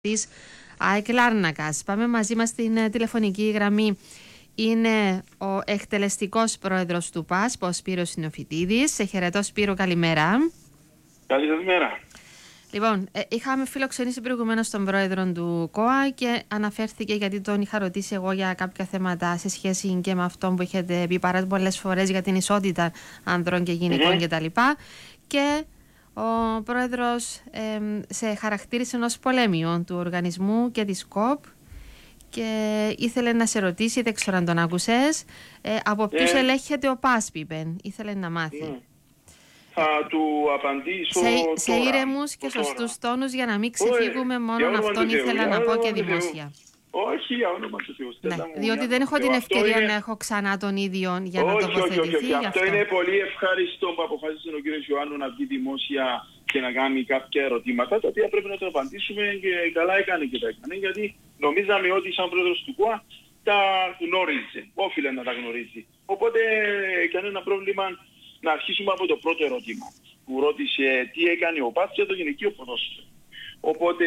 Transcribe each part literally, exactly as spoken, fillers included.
της ΑΕΚ Λάρνακας. Πάμε μαζί μας στην τηλεφωνική γραμμή. Είναι ο εκτελεστικός πρόεδρος του ΠΑΣΠ, ο Σπύρος Συνοφιτίδης. Σε χαιρετώ, Σπύρο, καλημέρα. Καλημέρα. Λοιπόν, ε, είχαμε φιλοξενήσει προηγουμένως τον πρόεδρο του ΚΟΑ και αναφέρθηκε, γιατί τον είχα ρωτήσει εγώ για κάποια θέματα σε σχέση και με αυτό που έχετε πει πάρα πολλές φορές για την ισότητα ανδρών και γυναικών mm-hmm. κτλ. Και ο πρόεδρος ε, σε χαρακτήρισε ως πολέμιο του οργανισμού και της ΚΟΠ και ήθελε να σε ρωτήσει, δεν ξέρω αν τον άκουσες, ε, από ποιους ε, ελέγχεται ο ΠΑΣΠ, είπε, ήθελε να μάθει. Ναι. Θα του απαντήσω σε, τώρα. Σε ήρεμους και σωστούς τόνους, για να μην ξεφύγουμε μόνο αυτόν ήθελα να πω και δημόσια. Όχι, για όνομα του Θεού. Ναι, διότι δεν έχω την ευκαιρία είναι... να έχω ξανά τον ίδιο για να όχι, τοποθετηθεί. Όχι, όχι, όχι. Αυτό, αυτό είναι πολύ ευχάριστο που αποφάσισε ο κ. Ιωάννου να βγει δημόσια και να κάνει κάποια ερωτήματα, τα οποία πρέπει να τα απαντήσουμε, και καλά έκανε και τα έκανε, γιατί νομίζαμε ότι σαν πρόεδρος του ΚΟΑ τα γνώριζε, όφιλε να τα γνωρίζει. Οπότε κανένα πρόβλημα να αρχίσουμε από το πρώτο ερώτημα που ρώτησε τι έκανε ο ΠΑΣΠ για το γυναικείο ποδόσφαιρο. Οπότε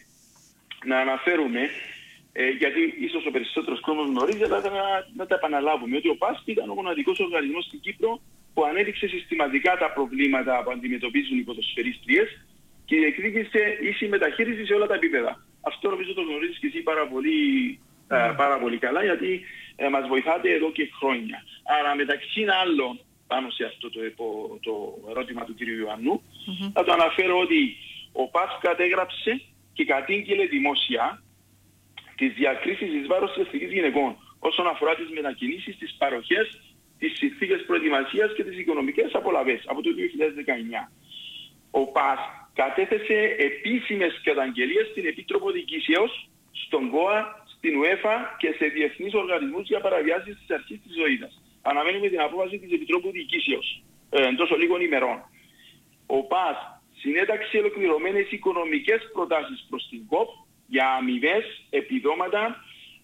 να αναφέρουμε, ε, γιατί ίσως ο περισσότερος κόσμος γνωρίζει, αλλά να, να τα επαναλάβουμε, ότι ο ΠΑΣΠ ήταν ο μοναδικός οργανισμός στην Κύπρο που ανέδειξε συστηματικά τα προβλήματα που αντιμετωπίζουν οι ποδοσφαιρίστριες και διεκδίκησε ίση μεταχείριση σε όλα τα επίπεδα. Αυτό νομίζω το γνωρίζεις και εσύ πάρα πολύ, mm. ε, πάρα πολύ καλά, γιατί ε, μας βοηθάτε εδώ και χρόνια. Άρα μεταξύ άλλων, πάνω σε αυτό το, το ερώτημα του κ. Ιωάννου, mm-hmm. θα το αναφέρω ότι ο ΠΑΣΠ κατέγραψε και κατήγγειλε δημόσια τις διακρίσεις εις βάρος της εθνικής γυναικών όσον αφορά τις μετακινήσεις, τις παροχές, τις συνθήκες προετοιμασίας και τις οικονομικές απολαβές από το δύο χιλιάδες δεκαεννιά. Ο ΠΑΣΠ κατέθεσε επίσημες καταγγελίες στην Επίτροπο Διοικήσεως, στον ΚΟΑ, στην UEFA και σε διεθνείς οργανισμούς για παραβιάσεις της αρχής της ζωήτας. Αναμένουμε την απόφαση της Επιτρόπου Διοικήσεως ε, εντός λίγων ημερών. Ο ΠΑΣΠ συνέταξε ολοκληρωμένες οικονομικές προτάσεις προς την ΚΟΠ για αμοιβές, επιδόματα,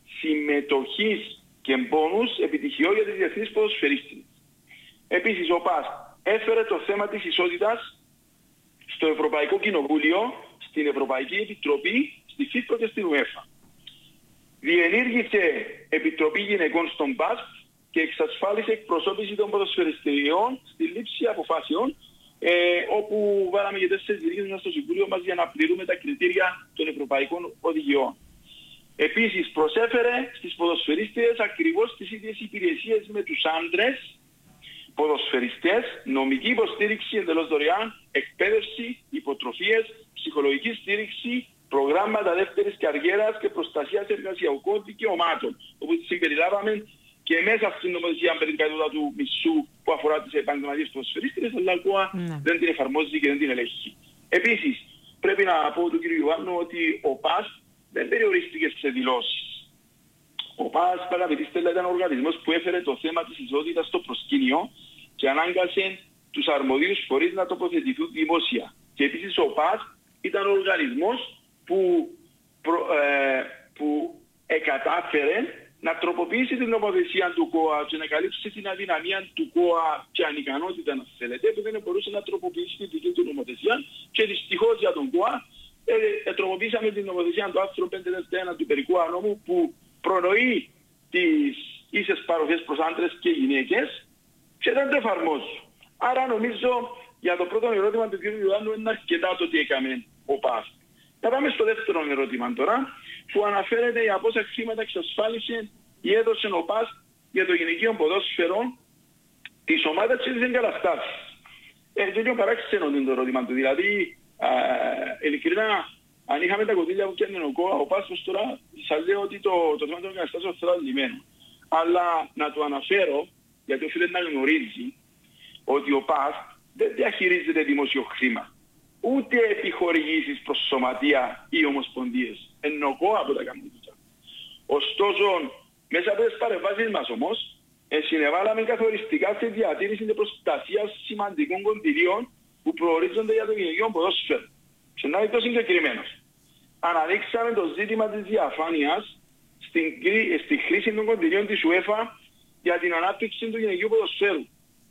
συμμετοχής και μπόνους επιτυχιών για τις διεθνείς ποδοσφαιρίστριες. Επίσης, ο ΠΑΣΠ έφερε το θέμα της ισότητας στο Ευρωπαϊκό Κοινοβούλιο, στην Ευρωπαϊκή Επιτροπή, στη FIFA και στην UEFA. Διενήργησε Επιτροπή Γυναικών στον ΠΑΣΠ και εξασφάλισε εκπροσώπηση των ποδοσφαιριστριών στη λήψη αποφάσεων, ε, όπου βάλαμε και τέσσερις διοικήσεις μας στο Συμβούλιο μας για να πληρούμε τα κριτήρια των ευρωπαϊκών οδηγιών. Επίσης, προσέφερε στις ποδοσφαιρίστριες ακριβώς τις ίδιες υπηρεσίες με τους άντρες ποδοσφαιριστές, νομική υποστήριξη εντελώς δωρεάν, εκπαίδευση, υποτροφίες, ψυχολογική στήριξη, προγράμματα δεύτερης καριέρας και προστασίας εργασιακών δικαιωμάτων, όπου τις συμπεριλάβαμε και μέσα στην νομοθεσία περί την κατώτατου του μισθού που αφορά τις επαγγελματίες ποδοσφαιρίστριες, αλλά ο ΚΟΑ mm. δεν την εφαρμόζει και δεν την ελέγχει. Επίσης, πρέπει να πω του κ. Ιωάννου ότι ο ΠΑΣΠ δεν περιορίστηκε σε δηλώσεις. Ο ΠΑΣΠ, αγαπητοί Στέλλα, ήταν ο οργανισμός που έφερε το θέμα της ισότητας στο προσκήνιο και ανάγκασε τους αρμοδίους φορείς να τοποθετηθούν δημόσια. Και επίσης ο ΠΑΣΠ ήταν ο οργανισμός που, προ, ε, που εκατάφερε να τροποποιήσει την νομοθεσία του ΚΟΑ και να καλύψει την αδυναμία του ΚΟΑ και ανικανότητα, αν θέλετε, που δεν μπορούσε να τροποποιήσει την δική του νομοθεσία, και δυστυχώς για τον ΚΟΑ ε, ε, τροποποιήσαμε την νομοθεσία του άρθρου πεντακόσια εβδομήντα ένα του Περικού Νόμου, που προνοεί τις ίσες παροχές προς άντρες και γυναίκες και δεν το εφαρμόζει. Άρα νομίζω για το πρώτο ερώτημα του κ. Ιωάννου είναι αρκετά το τι έκαμε ο ΠΑΣΠ. Θα πάμε στο δεύτερο ερώτημα τώρα, που αναφέρεται για πόσα χρήματα εξασφάλισε ή έδωσε ο ΠΑΣΠ για το γυναικείο ποδόσφαιρο της ομάδας της εγκαταστάσεις. Ε, το είναι παράξενο το ερώτημα του. Δηλαδή, α, ειλικρινά, αν είχαμε τα κονδύλια που πιάνει ο ΚΟΑ, ο ΠΑΣΠ τώρα σας λέω ότι το, το θέμα των εγκαταστάσεων θα ήταν λυμένο. Αλλά να το αναφέρω, γιατί οφείλει να γνωρίζει ότι ο ΠΑΣΠ δεν διαχειρίζεται δημόσιο χρήμα, ούτε επιχορηγήσεις προς σωματεία ή ομοσπονδίες. Ενώ ο ΚΟΑ από τα καμπούτσα. Ωστόσο, μέσα από τις παρεμβάσεις μας όμως, ε, συνεβάλαμε καθοριστικά στη διατήρηση και προστασία σημαντικών κονδυλίων που προορίζονται για το γυναικείο ποδόσφαιρο. Και να είναι το συγκεκριμένος. Αναδείξαμε το ζήτημα της διαφάνειας στην, στη χρήση των κονδυλίων της UEFA για την ανάπτυξη του γυναικείου ποδοσφαίρου,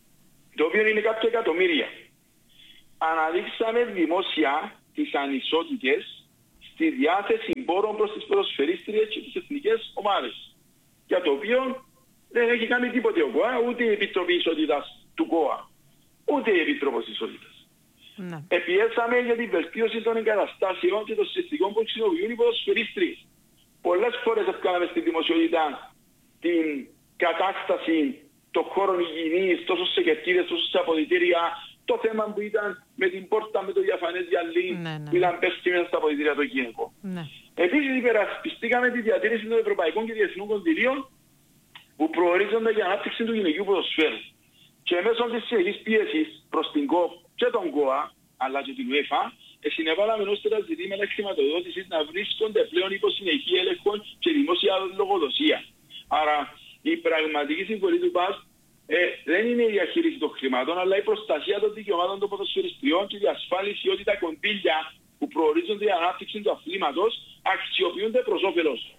το οποίο είναι κάποια εκατομμύρια. Αναδείξαμε δημόσια τις ανισότητες στη διάθεση πόρων προς τις ποδοσφαιρίστριες και τις εθνικές ομάδες. Για το οποίο δεν έχει κάνει τίποτε ο ΚΟΑ, ούτε η Επιτροπή Ισότητας του ΚΟΑ, ούτε η Επιτροπής Ισότητας. Ναι. Επιέσαμε για την βελτίωση των εγκαταστάσεων και των συστικών που χρησιμοποιούν οι ποδοσφαιρίστριες. Πολλές φορές έφκαναμε στη δημοσιότητα την κατάσταση των χώρων υγιεινής, τόσο σε κερκίδες, τόσο σε αποδυτήρια, το θέμα που ήταν με την πόρτα με το διαφανές γυαλί, ναι, ναι. που ήταν πέστη μέσα στα αποδυτήρια το γυναικό. Ναι. Επίσης υπερασπιστήκαμε τη διατήρηση των ευρωπαϊκών και διεθνών κονδυλίων που προορίζονται για ανάπτυξη του γυναικείου ποδοσφαίρου. Και μέσω της συνεχής πίεσης προς την ΚΟΠ και τον ΚΟΑ, αλλά και την UEFA, συνέβαλαμε ώστε τα ζητήματα χρηματοδότησης να βρίσκονται πλέον υπό συνεχή έλεγχο και δημόσια λογοδοσία. Άρα η πραγματική συμβολή του ΠΑΣ ε, δεν είναι η διαχείριση των χρημάτων, αλλά η προστασία των δικαιωμάτων των ποδοσφαιριστριών και η διασφάλιση ότι τα κονδύλια που προορίζονται για ανάπτυξη του αθλήματος αξιοποιούνται προς όφελος.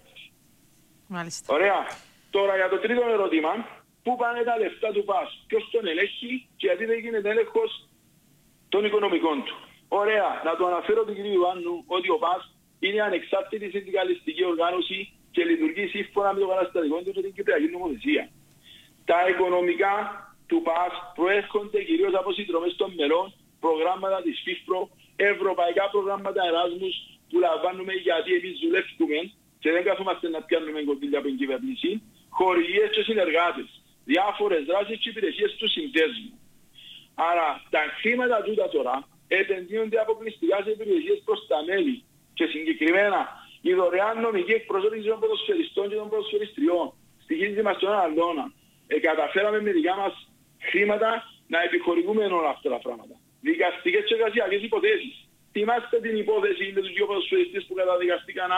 Μάλιστα. Ωραία. Τώρα για το τρίτο ερώτημα, πού πάνε τα λεφτά του ΠΑΣ, ποιος τον ελέγχει και γιατί δεν γίνεται έλεγχος των οικονομικών του. Ωραία. Να το αναφέρω του κ. Ιωάννου ότι ο ΠΑΣ είναι ανεξάρτητη συνδικαλιστική οργάνωση και λειτουργεί σύμφωνα με το καταστατικό του και την Κυπριακή νομοθεσία. Τα οικονομικά του ΠΑΣ προέρχονται κυρίως από συνδρομές των μελών, προγράμματα της ΦΙΦΠΡΟ, ευρωπαϊκά προγράμματα Εράσμους που λαμβάνουμε γιατί εμείς δουλεύουμε και δεν καθόμαστε να πιάνουμε κονδύλια από την κυβέρνηση, χορηγίες και συνεργάτες, διάφορες δράσεις και υπηρεσίες του συνδέσμου. Άρα τα χρήματα τούτα τώρα επενδύονται αποκλειστικά σε υπηρεσίες προς τα μέλη και συγκεκριμένα η δωρεάν νομική εκπροσώπηση των ποδοσφαιριστών και των ποδοσφαιριστριών στοιχίζει μας στον Αλώνα. Ε, καταφέραμε με δικά μας χρήματα να επιχορηγούμε όλα αυτά τα πράγματα. Δικαστικές και εργασιακές υποθέσεις. Θυμάστε την υπόθεση με τους δύο ποδοσφαιριστές που καταδικαστήκαν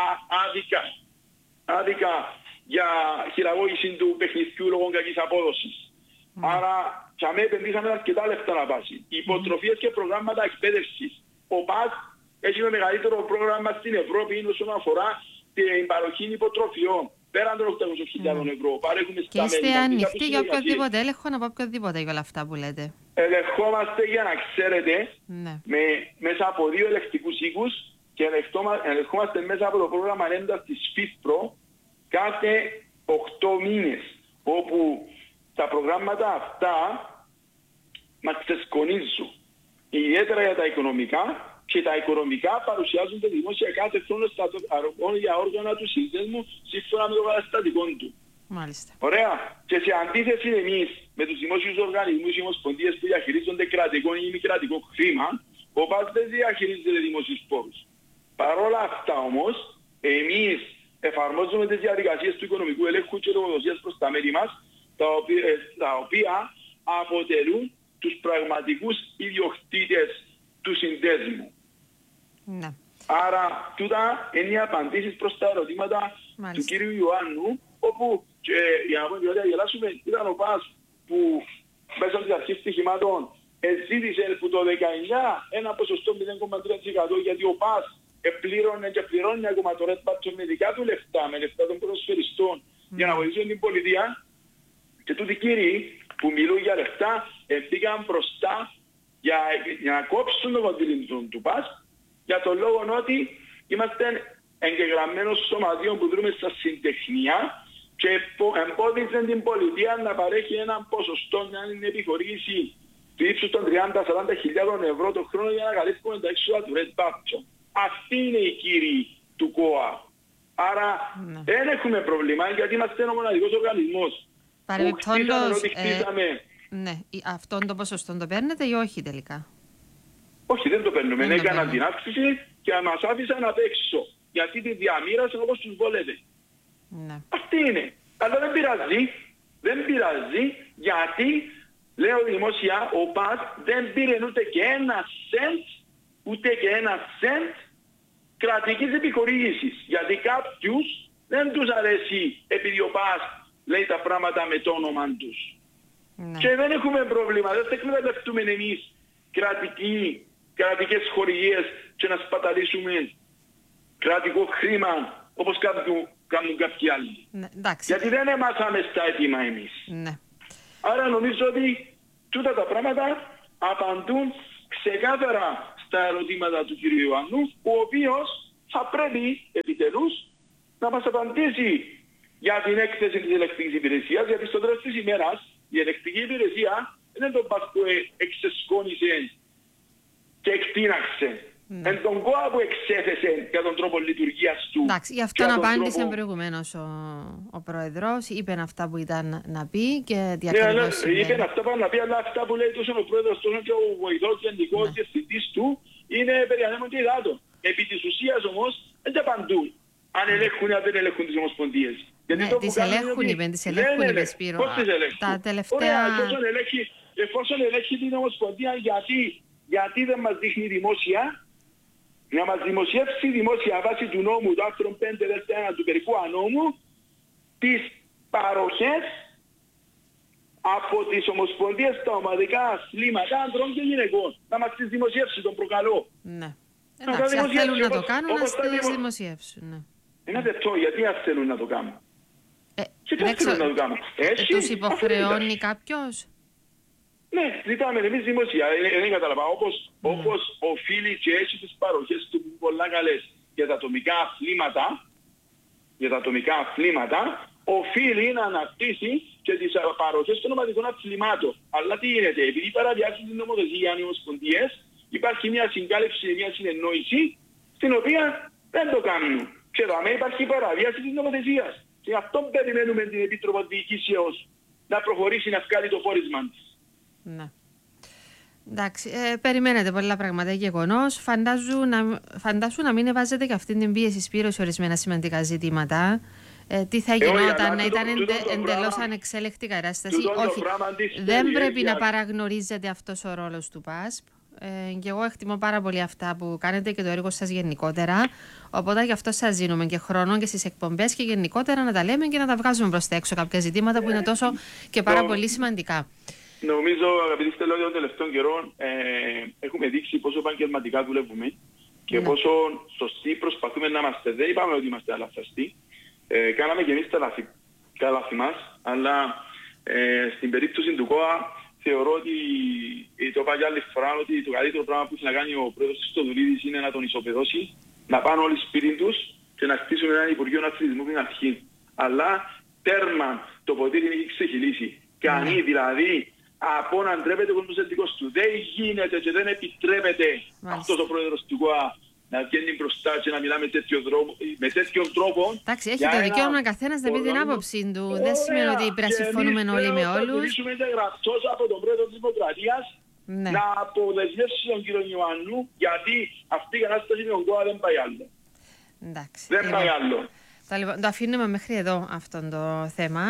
άδικα, άδικα για χειραγώγηση του παιχνιδιού λόγω κακής απόδοσης. Mm. Άρα, και αμέ επενδύσαμε αρκετά λεφτά να πάσει. Υποτροφίες και προγράμματα εκπαίδευσης. Ο ΠΑΣ έχει το μεγαλύτερο πρόγραμμα στην Ευρώπη όσον αφορά την παροχή υποτροφιών. Πέραν των οκτακόσιες χιλιάδες mm. ευρώ. Παρέχουμε και στα είστε ανοιχτοί για οποιοδήποτε έλεγχο από οποιοδήποτε για όλα αυτά που λέτε. Ελεγχόμαστε για να ξέρετε ναι. με, μέσα από δύο ελεκτικούς οίκους και ελεγχόμαστε μέσα από το πρόγραμμα έντασης της ΦΙΦΠΡΟ κάθε οκτώ μήνες. Όπου τα προγράμματα αυτά μας ξεσκονίζουν. Ιδιαίτερα για τα οικονομικά και τα οικονομικά παρουσιάζονται δημόσια κάθε χρόνο στα για όργανα του συνδέσμου σύμφωνα με το καταστατικό του. Μάλιστα. Ωραία. Και σε αντίθεση εμείς με τους δημόσιους οργανισμούς ή ομοσπονδίες που διαχειρίζονται κρατικό ή μη κρατικό χρήμα, ο ΠΑΣ δεν διαχειρίζεται δημόσιους πόρους. Παρ' όλα αυτά όμως, εμείς εφαρμόζουμε τις διαδικασίες του οικονομικού ελέγχου και λογοδοσίας προς τα μέρη μας, τα οποία, τα οποία αποτελούν τους πραγματικούς ιδιοκτήτες του συνδέσμου. Ναι. Άρα, τούτα είναι οι απαντήσεις προς τα ερωτήματα Μάλιστα. του κ. Ιωάννου, όπου, και, για να πω ότι γελάσουμε, ήταν ο ΠΑΣ που μέσα από τις αρχές στοιχημάτων ζήτησε που το δεκαεννιά ένα ποσοστό μηδέν κόμμα τρία τοις εκατό γιατί ο ΠΑΣ επλήρωνε και πληρώνει ακόμα το Red Patch με δικά του λεφτά, με λεφτά των ποδοσφαιριστών mm. για να βοηθήσουν την πολιτεία. Και τούτοι κύριοι που μιλούν για λεφτά πήγαν μπροστά για, για να κόψουν το κονδύλι του, του ΠΑΣ για τον λόγο ότι είμαστε εγγεγραμμένος σωματείων που δρούμε στα συντεχνία και εμπόδιζαν την πολιτεία να παρέχει ένα ποσοστό, να είναι επιχορήγηση του ύψους των τριάντα με σαράντα χιλιάδων ευρώ το χρόνο για να καλύψουμε τα έξοδα του Red Patch. Αυτοί είναι οι κύριοι του ΚΟΑ. Άρα ναι. δεν έχουμε πρόβλημα γιατί είμαστε ένα μοναδικός οργανισμός. Παρεμπιπτόντως, ε, ναι, αυτόν το ποσοστό το παίρνετε ή όχι τελικά? Όχι, δεν το παίρνουμε. Δεν έκαναν την αύξηση και μας άφησαν απ' έξω. Γιατί τη διαμήρασαν όπως τους βόλετε. Ναι. Αυτή είναι. Αλλά δεν πειράζει. Δεν πειράζει γιατί, λέω δημόσια, ο ΠΑΣ δεν πήρε ούτε και ένα σεντ, ούτε και ένα σεντ κρατικής επιχορήγησης. Γιατί κάποιους δεν τους αρέσει επειδή ο ΠΑΣ λέει τα πράγματα με το όνομα τους. Ναι. Και δεν έχουμε πρόβλημα. Δεν θα εκμεταλλευτούμε εμείς κρατική, κρατικές χορηγίες και να σπαταλήσουμε κρατικό χρήμα όπως κάνουν, κάνουν κάποιοι άλλοι. Ναι, γιατί δεν έμαθαμε στα έτοιμα εμείς. Ναι. Άρα νομίζω ότι τούτα τα πράγματα απαντούν ξεκάθαρα στα ερωτήματα του κ. Ιωάννου, ο οποίος θα πρέπει επιτελούς να μας απαντήσει για την έκθεση της ελεκτρικής υπηρεσίας, γιατί στο τέλος της ημέρας η ελεκτρική υπηρεσία δεν είναι το πας που εξεσκόνησε και εκτείναξε. Mm. Εν τον κόμμα που εξέθεσε για τον τρόπο λειτουργίας του. Εντάξει, γι' αυτό απάντησε τρόπο... προηγουμένως ο, ο Πρόεδρος, είπε αυτά που ήταν να πει και διακριβώς. Ναι, είπε αυτά που ήταν να πει, αλλά αυτά που λέει τόσο ο Πρόεδρος, τόσο και ο βοηθός γενικός ναι. διευθυντής του είναι περί ανέμων και υδάτων. Επί της ουσίας όμως δεν απαντούν αν ελέγχουν ή αν δεν ελέγχουν τις ομοσπονδίες. Ναι, τις ελέγχουν, είπε, τις ελέγχουν, είπε Σπύρο. Πώς τις ελέγχουν. Τα τελευταία... Ωραία, εφόσον ελέγχει, εφόσον ελέγχει την ομοσπονδία, γιατί, γιατί δεν μας δείχνει δημόσια, να μας δημοσιεύσει δημόσια βάση του νόμου, το άρθρο πέντε δεύτερα του περικού ανόμου, τις παροχές από τις ομοσπονδίες στα ομαδικά αθλήματα άντρων και γυναικών. Να μας τις δημοσιεύσει, τον προκαλώ. Ναι. Εντάξει, αν θέλουν να το κάνουν, να τις δημοσιεύσουν. Ναι. Είναι δεπτό, γιατί αν θέλουν να το κάνουν. Ε, και δεν θέλουν να το κάνουν. Ε, τους υποχρεώνει κάποιος. Ναι, ζητάμε εμείς δημοσία. Ε, δεν καταλαβαίνω. Όπως, mm. όπως οφείλει και έχει τις παροχές του πολλά καλές για τα ατομικά αθλήματα, για τα ατομικά αθλήματα, οφείλει να αναπτύσσει και τις παροχές των ομαδικών αθλημάτων. Αλλά τι γίνεται, επειδή παραβιάζουν την νομοθεσία οι ομοσπονδίες, υπάρχει μια συγκάλυψη, μια συνεννόηση, στην οποία δεν το κάνουν. Και εδώ υπάρχει παραβίαση της νομοθεσίας. Και αυτό περιμένουμε την Επίτροπο Διοικήσεως να προχωρήσει να βγάλει το πόρισμα της. Ναι. Εντάξει, ε, περιμένετε πολλά πράγματα γεγονός. Φαντάζου να, φαντάζου να μην βάζετε και αυτή την πίεση Σπύρο σε ορισμένα σημαντικά ζητήματα. Ε, τι θα γινόταν, να ήταν εντε, εντελώς ανεξέλεκτη κατάσταση. Όχι, δεν πρέπει να παραγνωρίζεται αυτός ο ρόλος του ΠΑΣΠ. Ε, και εγώ εκτιμώ πάρα πολύ αυτά που κάνετε και το έργο σας γενικότερα. Οπότε γι' αυτό σας δίνουμε και χρόνο και στις εκπομπές και γενικότερα να τα λέμε και να τα βγάζουμε προς τα έξω κάποια ζητήματα που είναι τόσο και πάρα πολύ σημαντικά. Νομίζω, αγαπητοί στελέχοι, των τελευταίων καιρών ε, έχουμε δείξει πόσο επαγγελματικά δουλεύουμε και ναι. πόσο σωστοί προσπαθούμε να είμαστε. Δεν είπαμε ότι είμαστε αλαφραστοί. Ε, κάναμε και εμείς τα λάθη, τα λάθη μας, αλλά ε, στην περίπτωση του ΚΟΑ θεωρώ ότι το είπα για άλλη φορά ότι το καλύτερο πράγμα που έχει να κάνει ο πρόεδρος Χριστοδουλίδης είναι να τον ισοπεδώσει, να πάνε όλοι σπίτι τους και να χτίσουμε ένα Υπουργείο Αθλητισμού στην αρχή. Αλλά τέρμα το ποτήρι έχει ξεχυλήσει. Κανεί mm. δηλαδή από να ντρέπεται ο κόσμος εντικός του. Δεν γίνεται και δεν επιτρέπεται mm. αυτός ο πρόεδρος του ΚΟΑ να βγαίνει μπροστά και να μιλά με τέτοιο, δρόμο, με τέτοιο τρόπο. Εντάξει, έχει το δικαίωμα καθένας να πει την άποψη του. Ωραία, δεν σημαίνει ότι πρέπει να συμφωνούμε όλοι με όλους. Θα ζητήσουμε γραπτός από τον πρόεδρο της Δημοκρατίας ναι. να αποδεσμεύσει τον κύριο Ιωάννου, γιατί αυτή η κατάσταση με τον ΚΟΑ δεν πάει άλλο. Εντάξει, δεν πάει άλλο. Το, λοιπόν, το αφήνουμε μέχρι εδώ αυτό το θέμα.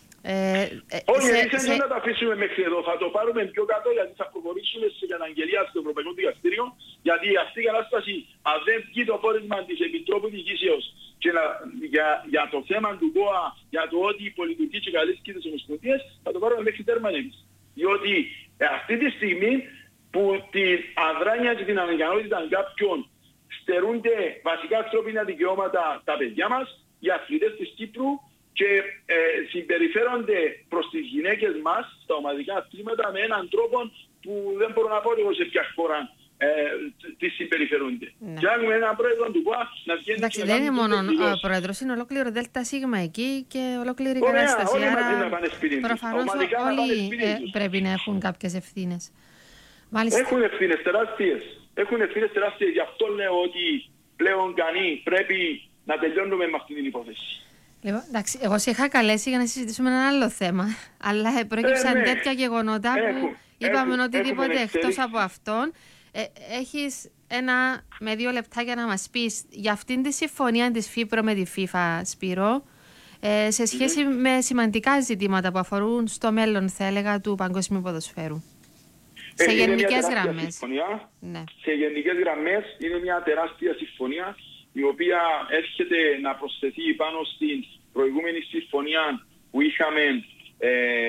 Ε, ε, Όχι, εμείς δεν σε... θα το αφήσουμε μέχρι εδώ. Θα το πάρουμε πιο κάτω γιατί θα προχωρήσουμε σε καταγγελία στο Ευρωπαϊκό Δικαστήριο. Γιατί αυτή η κατάσταση, αν δεν βγει το πόρισμα της Επιτρόπου Διοικήσεως και να, για, για το θέμα του ΚΟΑ, για το ότι υπολειτουργεί και καλές και τις ομοσπονδίες, θα το πάρουμε μέχρι τέρμα εμείς. Διότι ε, αυτή τη στιγμή που την αδράνεια και την αναγκαιότητα κάποιων στερούνται βασικά ανθρώπινα δικαιώματα τα παιδιά μας, οι αθλητές της Κύπρου, και ε, συμπεριφέρονται προς τις γυναίκες μας στα ομαδικά αθλήματα με έναν τρόπο που δεν μπορώ να πω εγώ σε ποια χώρα ε, τις συμπεριφέρονται. Ναι. Και έχουμε έναν πρόεδρο του ΚΟΑ να βγαίνει... Εντάξει, δεν είναι μόνο ο πρόεδρος, είναι ολόκληρο ΔΣ εκεί και ολόκληρη η κατάσταση. Όλοι μαζί να πάνε σπίτι τους. Προφανώς όλοι ε, πρέπει να έχουν κάποιες ευθύνες. Μάλιστα. Έχουν ευθύνες τεράστιες. Έχουν ευθύνες τεράστιες. Γι' αυτό λέω ότι πλέον κανεί πρέπει να τελειώνουμε με αυτή την υπόθεση. Λοιπόν, εντάξει, εγώ σε είχα καλέσει για να συζητήσουμε ένα άλλο θέμα, αλλά προέκυψαν ε, ναι. τέτοια γεγονότα που έχουν, είπαμε έχουν, οτιδήποτε εκτός από αυτόν. Ε, έχεις ένα με δύο λεπτάκια να μας πεις για αυτήν τη συμφωνία της ΦΥΠΡΟ με τη FIFA, Σπύρο, ε, σε σχέση mm-hmm. με σημαντικά ζητήματα που αφορούν στο μέλλον, θα έλεγα, του παγκόσμιου ποδοσφαίρου. Ε, σε γενικές γραμμές. Ναι. Σε γενικές γραμμές είναι μια τεράστια συμφωνία, η οποία έρχεται να προσθεθεί πάνω στην προηγούμενη συμφωνία που είχαμε ε,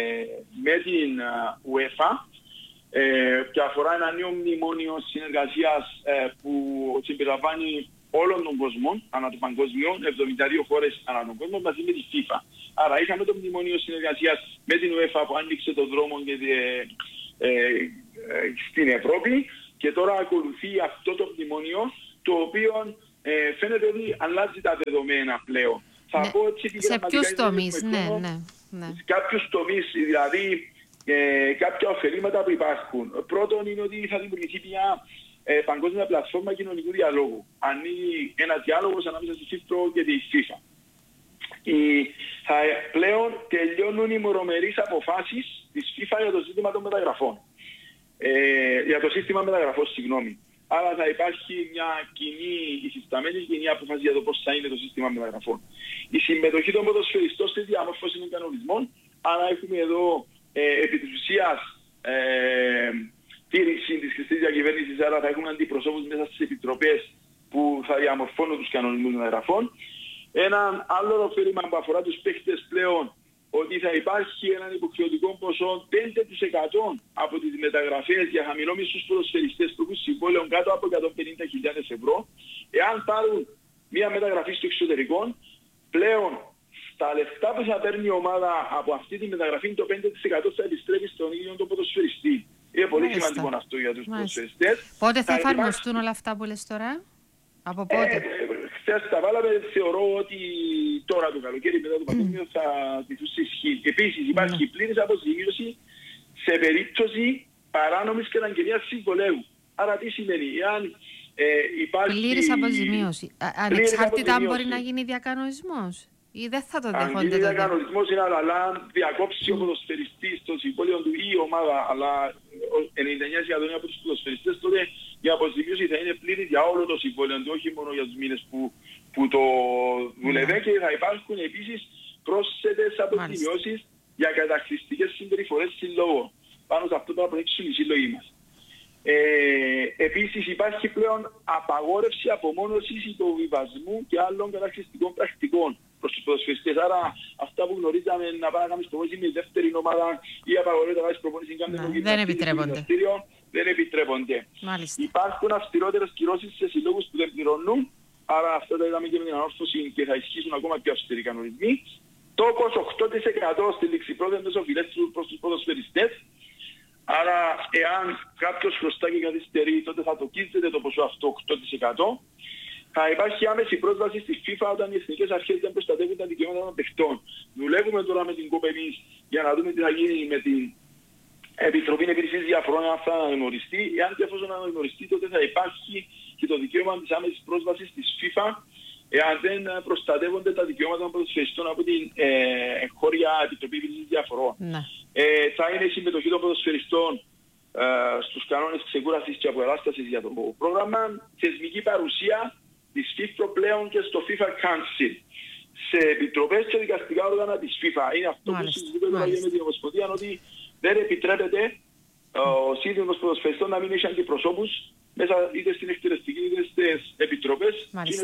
με την UEFA ε, και αφορά ένα νέο μνημόνιο συνεργασίας ε, που συμπεριλαμβάνει όλων των κόσμων ανά το παγκόσμιο, εβδομήντα δύο χώρες ανά τον κόσμο μαζί με τη FIFA. Άρα είχαμε το μνημόνιο συνεργασίας με την UEFA που άνοιξε τον δρόμο και, ε, ε, ε, στην Ευρώπη και τώρα ακολουθεί αυτό το μνημόνιο το οποίο ε, φαίνεται ότι αλλάζει τα δεδομένα πλέον. Θα ναι. πω έτσι, σε ποιους τομείς, ναι, ναι, ναι. Σε κάποιους τομείς, δηλαδή ε, κάποια ωφελήματα που υπάρχουν. Πρώτον είναι ότι θα δημιουργηθεί μια ε, παγκόσμια πλατφόρμα κοινωνικού διαλόγου. Ανοίγει ένα διάλογος ανάμεσα στη FIFA και τη FIFA. Οι, θα, πλέον τελειώνουν οι μορομερείς αποφάσεις της FIFA για το ζήτημα των μεταγραφών. Ε, για το σύστημα μεταγραφών, συγγνώμη. Άρα θα υπάρχει μια κοινή, υφισταμένη κοινή απόφαση για το πώς θα είναι το σύστημα μεταγραφών. Η συμμετοχή των ποδοσφαιριστών στη διαμόρφωση των κανονισμών, άρα έχουμε εδώ ε, επί της ουσίας ε, τήρηση της χρηστής διακυβέρνησης, άρα θα έχουν αντιπροσώπους μέσα στις επιτροπές που θα διαμορφώνουν τους κανονισμούς μεταγραφών. Ένα άλλο ωφέλιμα που αφορά τους παίκτες πλέον, ότι θα υπάρχει έναν υποχρεωτικό ποσό πέντε τοις εκατό από τις μεταγραφές για χαμηλόμισθους ποδοσφαιριστές που έχουν συμβόλαιο κάτω από εκατόν πενήντα χιλιάδες ευρώ. Εάν πάρουν μια μεταγραφή στο εξωτερικό, πλέον στα λεφτά που θα παίρνει η ομάδα από αυτή τη μεταγραφή, το πέντε τοις εκατό θα επιστρέφει στον ίδιο τον ποδοσφαιριστή. Είναι πολύ Μάλιστα. σημαντικό αυτό για τους ποδοσφαιριστές. Πότε θα, θα εφαρμοστούν υπάρχει... όλα αυτά που λες τώρα? Από πότε? Ε, χθες τα βάλαμε, θεωρώ ότι τώρα το καλοκαίρι μετά το παγκόσμιο θα τηθούν σε ισχύ. Επίσης υπάρχει mm. πλήρης αποζημίωση σε περίπτωση παράνομης και αναγκαινίας συμβολέου. Άρα τι σημαίνει, εάν ε, υπάρχει... Πλήρης αποζημίωση. Ανεξάρτητα αν μπορεί να γίνει διακανονισμός ή δεν θα το δέχονται? Αν γίνει διακανονισμός είναι αλλά αν διακόψει ο ποδοσφαιριστής το συμβόλαιο του ή η ομάδα, αλλά ενενήντα εννέα τοις εκατό από τους ποδοσφαιριστές, τότε η αποζημίωση θα είναι πλήρη για όλο το συμβόλαιο του, όχι μόνο για τους μήνες που, που το δουλεύει. Και θα υπάρχουν επίσης πρόσθετες αποζημιώσεις για καταχρηστικές συμπεριφορές συλλόγων. Πάνω σε αυτό το αποδείξουν οι σύλλογοι μας. Ε, επίσης υπάρχει πλέον απαγόρευση απομόνωσης υποβιβασμού και άλλων καταχρηστικών πρακτικών προς τους ποδοσφαιριστές. Άρα αυτά που γνωρίζαμε να πάνε να κάνεις προπόνηση με δεύτερη ομάδα ή απαγορεύεται να κάνεις προπόνηση με δεν επιτρέπονται. Δεν επιτρέπονται. Μάλιστα. Υπάρχουν αυστηρότερες κυρώσεις σε συλλόγους που δεν πληρώνουν. Άρα αυτό το είδαμε και με την ανόρθωση και θα ισχύσουν ακόμα πιο αυστηροί κανονισμοί. Τόκος οκτώ τοις εκατό στη ληξιπρόθεσμες οφειλές προς τους ποδοσφαιριστές. Άρα, εάν κάποιος χρωστά και καθυστερεί, τότε θα το κοίταται το ποσό αυτό οκτώ τοις εκατό. Θα υπάρχει άμεση πρόσβαση στη FIFA όταν οι εθνικές αρχές δεν προστατεύουν τα δικαιώματα των παιχτών. Δουλεύουμε τώρα με την ΚΟΠ εμείς για να δούμε τι θα γίνει με την Επιτροπή Επίλυσης Διαφορών, αν θα αναγνωριστεί. Εάν και εφόσον αναγνωριστεί, τότε θα υπάρχει και το δικαίωμα της άμεσης πρόσβασης της FIFA, εάν δεν προστατεύονται τα δικαιώματα των ποδοσφαιριστών από την ε, χώρια Επιτροπή Επίλυσης Διαφορών. Ναι. Ε, θα είναι η συμμετοχή των ποδοσφαιριστών ε, στους κανόνες ξεκούρασης και αποκατάστασης για το πρόγραμμα, θεσμική παρουσία της FIFA πλέον και στο FIFA Council, σε επιτροπές και δικαστικά όργανα της FIFA. Είναι αυτό Μάλιστα. που συζητούμε με την Ομοσπονδία, ότι δεν επιτρέπεται ο σύνδεσμος ποδοσφαιριστών να μην έχει αντιπροσώπους μέσα είτε στην εκτελεστική είτε στις επιτροπές.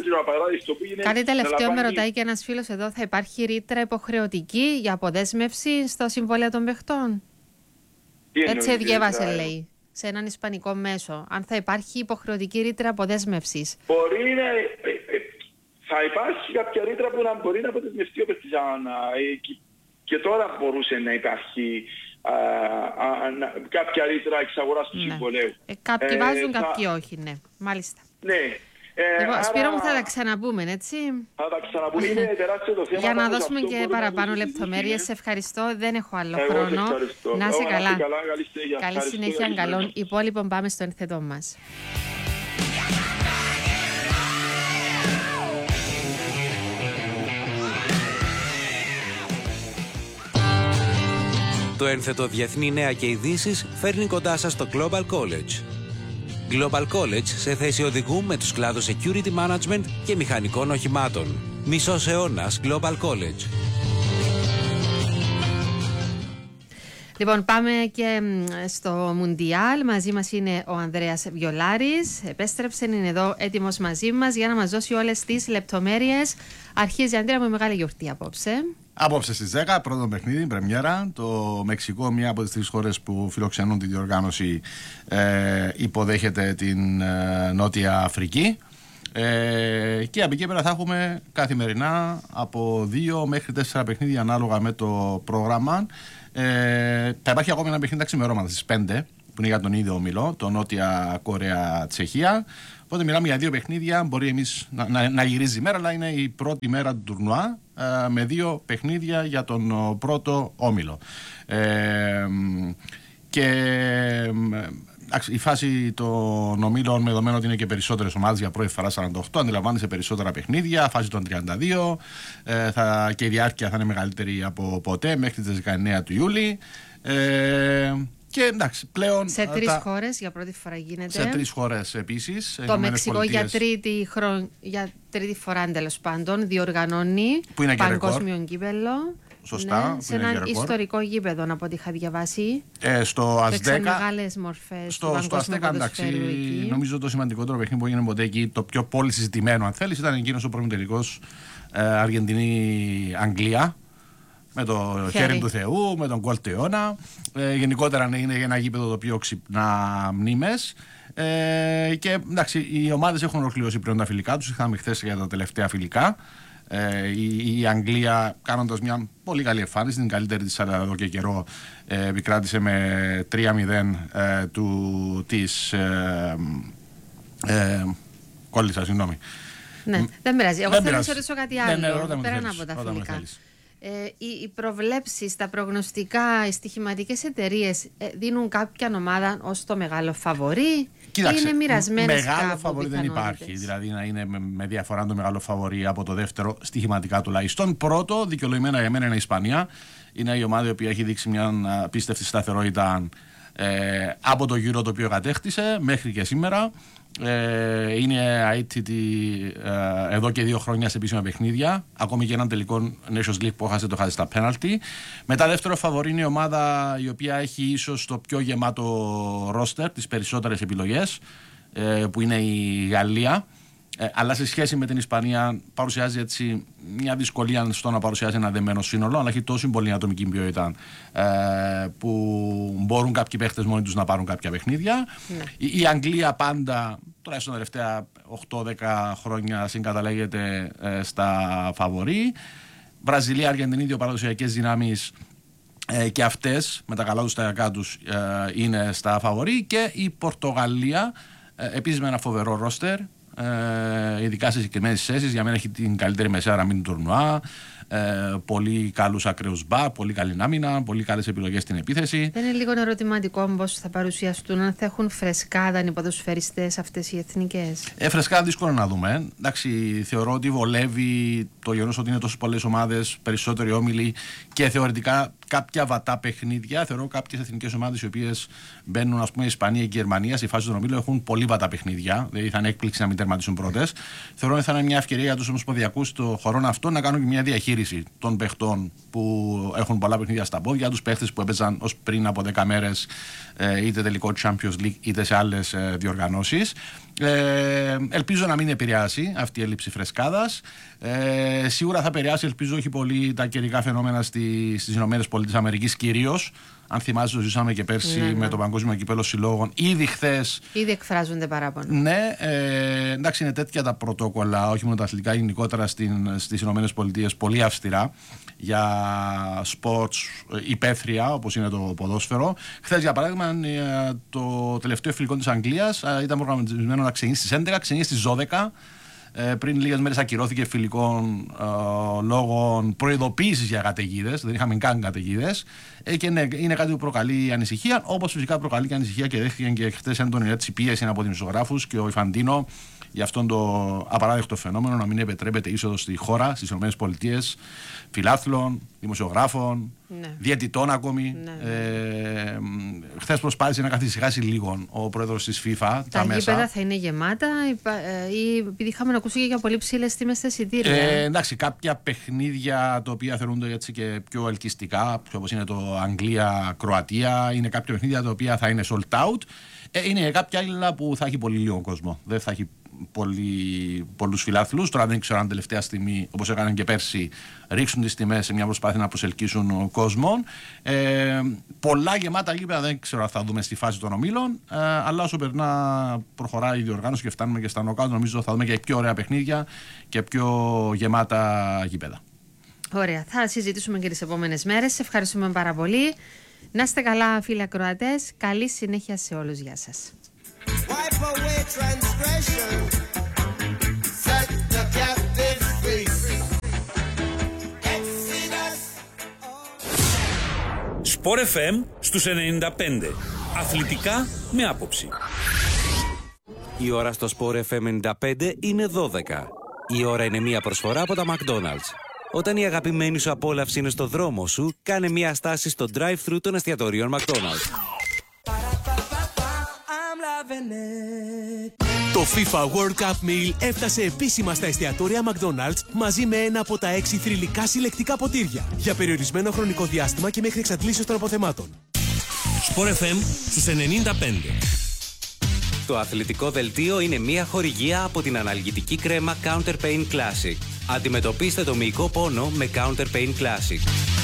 Κάτι τελευταίο με ρωτάει και ένας φίλος εδώ, θα υπάρχει ρήτρα υποχρεωτική για αποδέσμευση στο συμβόλαιο των παιχτών? Έτσι διέβασε, λέει, σε έναν ισπανικό μέσο. Αν θα υπάρχει υποχρεωτική ρήτρα αποδέσμευσης. Μπορεί να... Θα υπάρχει κάποια ρήτρα που να μπορεί να αποδεσμευτεί ο παιχτής. Και τώρα μπορούσε να υπάρχει α, α, α, κάποια ρήτρα εξαγοράς του ναι. συμβολέου. Ε, κάποιοι ε, βάζουν, θα... κάποιοι όχι, ναι. Μάλιστα. Ναι. Ε, λοιπόν, άρα... Σπύρο μου, θα τα ξαναπούμε, έτσι. Θα τα ξαναπούμε, είναι τεράστιο το θέμα. Για να δώσουμε και παραπάνω λεπτομέρειες. Σε ευχαριστώ, δεν έχω άλλο Εγώ χρόνο. Να είσαι καλά. καλά. Καλή συνέχεια, καλή συνέχεια καλών υπόλοιπων. Πάμε στο ενθετό μας. Το ένθετο Διεθνή Νέα και Ειδήσεις φέρνει κοντά σας το Global College. Global College σε θέση οδηγού με τους κλάδους Security Management και μηχανικών οχημάτων. Μισός αιώνας Global College. Λοιπόν, πάμε και στο Μουντιάλ. Μαζί μας είναι ο Ανδρέας Βιολάρης. Επέστρεψε, είναι εδώ έτοιμος μαζί μας για να μας δώσει όλες τις λεπτομέρειες. Αρχίζει, Ανδρέα, με μεγάλη γιορτή απόψε. Απόψε στις δέκα, πρώτο παιχνίδι, πρεμιέρα. Το Μεξικό, μία από τις τρεις χώρες που φιλοξενούν τη διοργάνωση, ε, υποδέχεται την ε, Νότια Αφρική. Ε, και από εκεί πέρα θα έχουμε καθημερινά από δύο μέχρι τέσσερα παιχνίδια ανάλογα με το πρόγραμμα. Ε, θα υπάρχει ακόμη ένα παιχνίδι τα ξημερώματα στις πέντε που είναι για τον ίδιο ομιλό, το Νότια Κορέα Τσεχία. Οπότε μιλάμε για δύο παιχνίδια. Μπορεί εμείς να, να, να γυρίζει η μέρα, αλλά είναι η πρώτη μέρα του τουρνουά ε, με δύο παιχνίδια για τον ο, πρώτο όμιλο. Ε, και η φάση των ομίλων, με δεδομένο ότι είναι και περισσότερες ομάδες για πρώτη φορά σαράντα οκτώ, αντιλαμβάνεσαι περισσότερα παιχνίδια. Φάση των τριάντα δύο ε, θα, και η διάρκεια θα είναι μεγαλύτερη από ποτέ μέχρι τις δεκαεννέα του Ιούλη. Ε, και εντάξει, πλέον. Σε τρεις τα... χώρες για πρώτη φορά γίνεται. Σε τρεις χώρες επίσης. Το Μεξικό για τρίτη, χρο... για τρίτη φορά, τέλος πάντων, διοργανώνει παγκόσμιο κύπελλο. Σωστά. Ναι, σε ένα ιστορικό γήπεδο, από ό,τι είχα διαβάσει. Ε, στο Αζτέκα. Μεγάλες μορφές. Στο, στο Αζτέκα, εντάξει. Νομίζω το σημαντικότερο παιχνίδι που έγινε ποτέ εκεί, το πιο πολύ συζητημένο, αν θέλει, ήταν εκείνος ο προημιτελικός ε, Αργεντινή-Αγγλία. Με το χέρι. χέρι του Θεού, με τον γκολ του αιώνα. Ε, γενικότερα είναι ένα γήπεδο το οποίο ξυπνά μνήμες. Ε, και εντάξει, οι ομάδες έχουν ολοκληρώσει πλέον τα φιλικά τους. Είχαμε χθες για τα τελευταία φιλικά. Ε, η, η Αγγλία, κάνοντας μια πολύ καλή εμφάνιση, την καλύτερη της εδώ και καιρό, ε, επικράτησε με τρία μηδέν ε, του, της ε, ε, κόλλησα, συγγνώμη. Ναι, δεν πειράζει. Εγώ θέλω να σε ρωτήσω κάτι άλλο, ναι, ναι, πέραν από τα φιλικά. Ε, οι, οι προβλέψεις, τα προγνωστικά, οι στοιχηματικές εταιρείες ε, δίνουν κάποια ομάδα ως το μεγάλο φαβορί? Κοίταξε, ή είναι μοιρασμένες κάπου? Μεγάλο φαβορί δεν υπάρχει. Δηλαδή να είναι με, με διαφορά το μεγάλο φαβορί από το δεύτερο, στοιχηματικά τουλάχιστον. Πρώτο, δικαιολογημένα για μένα, είναι η Ισπανία. Είναι η ομάδα η οποία έχει δείξει μια απίστευτη σταθερότητα ε, από το γύρο το οποίο κατέκτησε μέχρι και σήμερα. Ε, είναι αίτητη ε, εδώ και δύο χρόνια σε επίσημα παιχνίδια. Ακόμη και έναν τελικό Nations League που έχασε, το χάσει στα πέναλτι. Μετά, δεύτερο φαβορί είναι η ομάδα η οποία έχει ίσως το πιο γεμάτο ρόστερ, τις περισσότερες επιλογές, ε, που είναι η Γαλλία. Ε, αλλά σε σχέση με την Ισπανία παρουσιάζει έτσι μια δυσκολία στο να παρουσιάζει ένα δεμένο σύνολο, αλλά έχει τόσο πολύ ατομική ποιότητα ε, που μπορούν κάποιοι παίχτες μόνοι τους να πάρουν κάποια παιχνίδια. Ναι. Η, η Αγγλία πάντα, τουλάχιστον τα τελευταία οκτώ δέκα χρόνια, συγκαταλέγεται ε, στα φαβορί. Βραζιλία, Αργεντινή, δύο παραδοσιακές δυνάμεις, ε, και αυτές με τα καλά τους τα κακά τους ε, είναι στα φαβορί. Και η Πορτογαλία, ε, επίσης με ένα φοβερό ρόστερ. Ε, ειδικά σε συγκεκριμένες θέσεις, για μένα έχει την καλύτερη μεσαία γραμμή του τουρνουά. Ε, πολύ καλούς ακραίους μπακ, πολύ καλή άμυνα, πολύ καλές επιλογές στην επίθεση. Δεν είναι λίγο ερωτηματικό πώς θα παρουσιαστούν, αν θα έχουν φρεσκάδα οι ποδοσφαιριστές αυτές οι εθνικές? Ε, φρεσκάδα δύσκολο να δούμε. Εντάξει, θεωρώ ότι βολεύει το γεγονός ότι είναι τόσες πολλές ομάδες, περισσότεροι όμιλοι και θεωρητικά κάποια βατά παιχνίδια. Θεωρώ κάποιες εθνικές ομάδες οι οποίες μπαίνουν, ας πούμε, η Ισπανία και η Γερμανία στη φάση του ομίλου έχουν πολύ βατά παιχνίδια. Δηλαδή θα είναι έκπληξη να μην τερματίσουν πρώτες. Θεωρώ ότι θα είναι μια ευκαιρία για τους ομοσπονδιακούς των χωρών αυτών να κάνουν και μια διαχείριση των παιχτών που έχουν πολλά παιχνίδια στα πόδια, τους παίχτες που έπαιζαν ως πριν από δέκα μέρες είτε τελικό Champions League είτε σε άλλες διοργανώσεις. Ε, ελπίζω να μην επηρεάσει αυτή η έλλειψη φρεσκάδας. Ε, σίγουρα θα επηρεάσει, ελπίζω, όχι πολύ τα καιρικά φαινόμενα στις ΗΠΑ κυρίως. Αν θυμάσαι, το ζήσαμε και πέρσι, ναι, ναι, με το Παγκόσμιο Κυπέλλο Συλλόγων. Ήδη χθες. Ήδη εκφράζονται παράπονα. Ναι, ε, εντάξει, είναι τέτοια τα πρωτόκολλα, όχι μόνο τα αθλητικά, γενικότερα στις ΗΠΑ, πολύ αυστηρά για σπορτς υπαίθρια, όπως είναι το ποδόσφαιρο. Χθες, για παράδειγμα, το τελευταίο φιλικό της Αγγλίας ήταν προγραμματισμένο να ξεκινήσει στις έντεκα, ξεκινήσει στις δώδεκα. Ε, πριν λίγες μέρες ακυρώθηκε φιλικών ε, λόγω προειδοποίησης για καταιγίδες. Δεν είχαμε καν καταιγίδες. Ε, και ναι, είναι κάτι που προκαλεί ανησυχία. Όπως φυσικά προκαλεί και ανησυχία και δέχτηκαν και χθες έντονη έτσι πίεση από τους ζωγράφους και ο Ιφαντίνο για αυτόν το απαράδεκτο φαινόμενο να μην επιτρέπεται είσοδος στη χώρα, στις ΗΠΑ, φιλάθλων, δημοσιογράφων, ναι, διαιτητών ακόμη. Ναι. Ε, χθες προσπάθησε να καθησυχάσει λίγο ο πρόεδρος της FIFA. Τα, τα γήπεδα θα είναι γεμάτα ή επειδή είχαμε ακούσει και για πολύ ψηλές τιμές στα εισιτήρια? Ε, εντάξει, κάποια παιχνίδια τα οποία θεωρούνται έτσι και πιο ελκυστικά, όπως είναι το Αγγλία-Κροατία, είναι κάποια παιχνίδια τα οποία θα είναι sold out. Ε, είναι κάποια άλλα που θα έχει πολύ λίγο κόσμο. Δεν θα έχει πολύ, πολλούς φιλάθλους. Τώρα δεν ξέρω αν τελευταία στιγμή, όπως έκαναν και πέρσι, ρίξουν τις τιμές σε μια προσπάθεια να προσελκύσουν κόσμο. Ε, πολλά γεμάτα γήπεδα δεν ξέρω αν θα δούμε στη φάση των ομίλων. Ε, αλλά όσο περνά, προχωράει η διοργάνωση και φτάνουμε και στα νοκάουτ, νομίζω θα δούμε και πιο ωραία παιχνίδια και πιο γεμάτα γήπεδα. Ωραία. Θα συζητήσουμε και τις επόμενες μέρες. Σε ευχαριστούμε πάρα πολύ. Να είστε καλά, φίλοι ακροατές. Καλή συνέχεια σε όλους. Γεια σας. wipe away transgression, set the captive free. Σπορ εφ εμ στους ενενήντα πέντε. Αθλητικά με άποψη. Η ώρα στο Σπορ εφ εμ ενενήντα πέντε είναι δώδεκα. Η ώρα είναι μια προσφορά από τα McDonald's. Όταν η αγαπημένη σου απόλαυση είναι στο δρόμο σου, κάνε μια στάση στο drive-thru των εστιατορίων McDonald's. Το FIFA World Cup Meal έφτασε επίσημα στα εστιατόρια McDonald's μαζί με ένα από τα έξι θρυλικά συλλεκτικά ποτήρια για περιορισμένο χρονικό διάστημα και μέχρι εξαντλήσεως των αποθεμάτων. Σπορ εφ εμ στους ενενήντα πέντε. Το αθλητικό δελτίο είναι μια χορηγία από την αναλγητική κρέμα Counter Pain Classic. Αντιμετωπίστε το μυϊκό πόνο με Counter Pain Classic.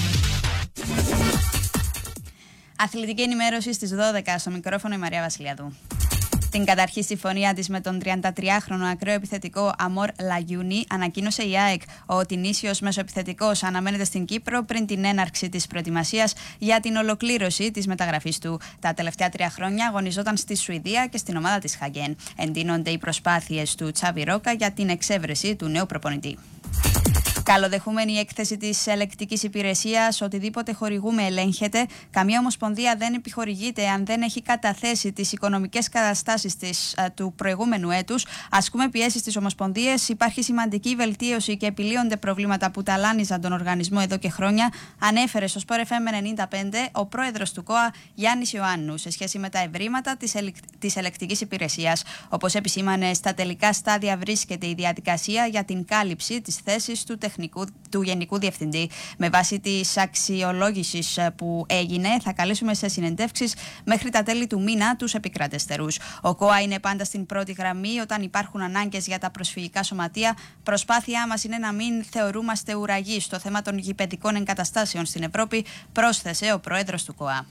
Αθλητική ενημέρωση στις δώδεκα, στο μικρόφωνο η Μαρία Βασιλιάδου. Την καταρχή συμφωνία της με τον τριαντατριάχρονο ακραίο επιθετικό Αμόρ Λαγιούνι ανακοίνωσε η ΑΕΚ ότι νήσιος μεσοεπιθετικός αναμένεται στην Κύπρο πριν την έναρξη της προετοιμασίας για την ολοκλήρωση της μεταγραφής του. Τα τελευταία τρία χρόνια αγωνιζόταν στη Σουηδία και στην ομάδα της Χαγέν. Εντείνονται οι προσπάθειες του Τσάβι Ρόκα για την εξέβρεση του νέου προπονητή. Καλοδεχούμενη η έκθεση της ελεκτικής υπηρεσίας, οτιδήποτε χορηγούμε ελέγχεται. Καμία ομοσπονδία δεν επιχορηγείται αν δεν έχει καταθέσει τις οικονομικές καταστάσεις της, α, του προηγούμενου έτους. Ασκούμε πιέσεις στις ομοσπονδίες. Υπάρχει σημαντική βελτίωση και επιλύονται προβλήματα που ταλάνιζαν τον οργανισμό εδώ και χρόνια, ανέφερε στο Σπορ εφ εμ ενενήντα πέντε ο πρόεδρος του ΚΟΑ Γιάννης Ιωάννου σε σχέση με τα ευρήματα της, ελεκ... της ελεκτικής υπηρεσίας. Όπως επισήμανε, στα τελικά στάδια βρίσκεται η διαδικασία για την κάλυψη της θέσης του τεχνικού του Γενικού Διευθυντή. Με βάση της αξιολόγησης που έγινε, θα καλέσουμε σε συνεντεύξεις μέχρι τα τέλη του μήνα τους επικρατεστερούς. Ο ΚΟΑ είναι πάντα στην πρώτη γραμμή όταν υπάρχουν ανάγκες για τα προσφυγικά σωματεία. Προσπάθειά μας είναι να μην θεωρούμαστε ουραγοί στο θέμα των γηπεδικών εγκαταστάσεων στην Ευρώπη, πρόσθεσε ο πρόεδρος του ΚΟΑ.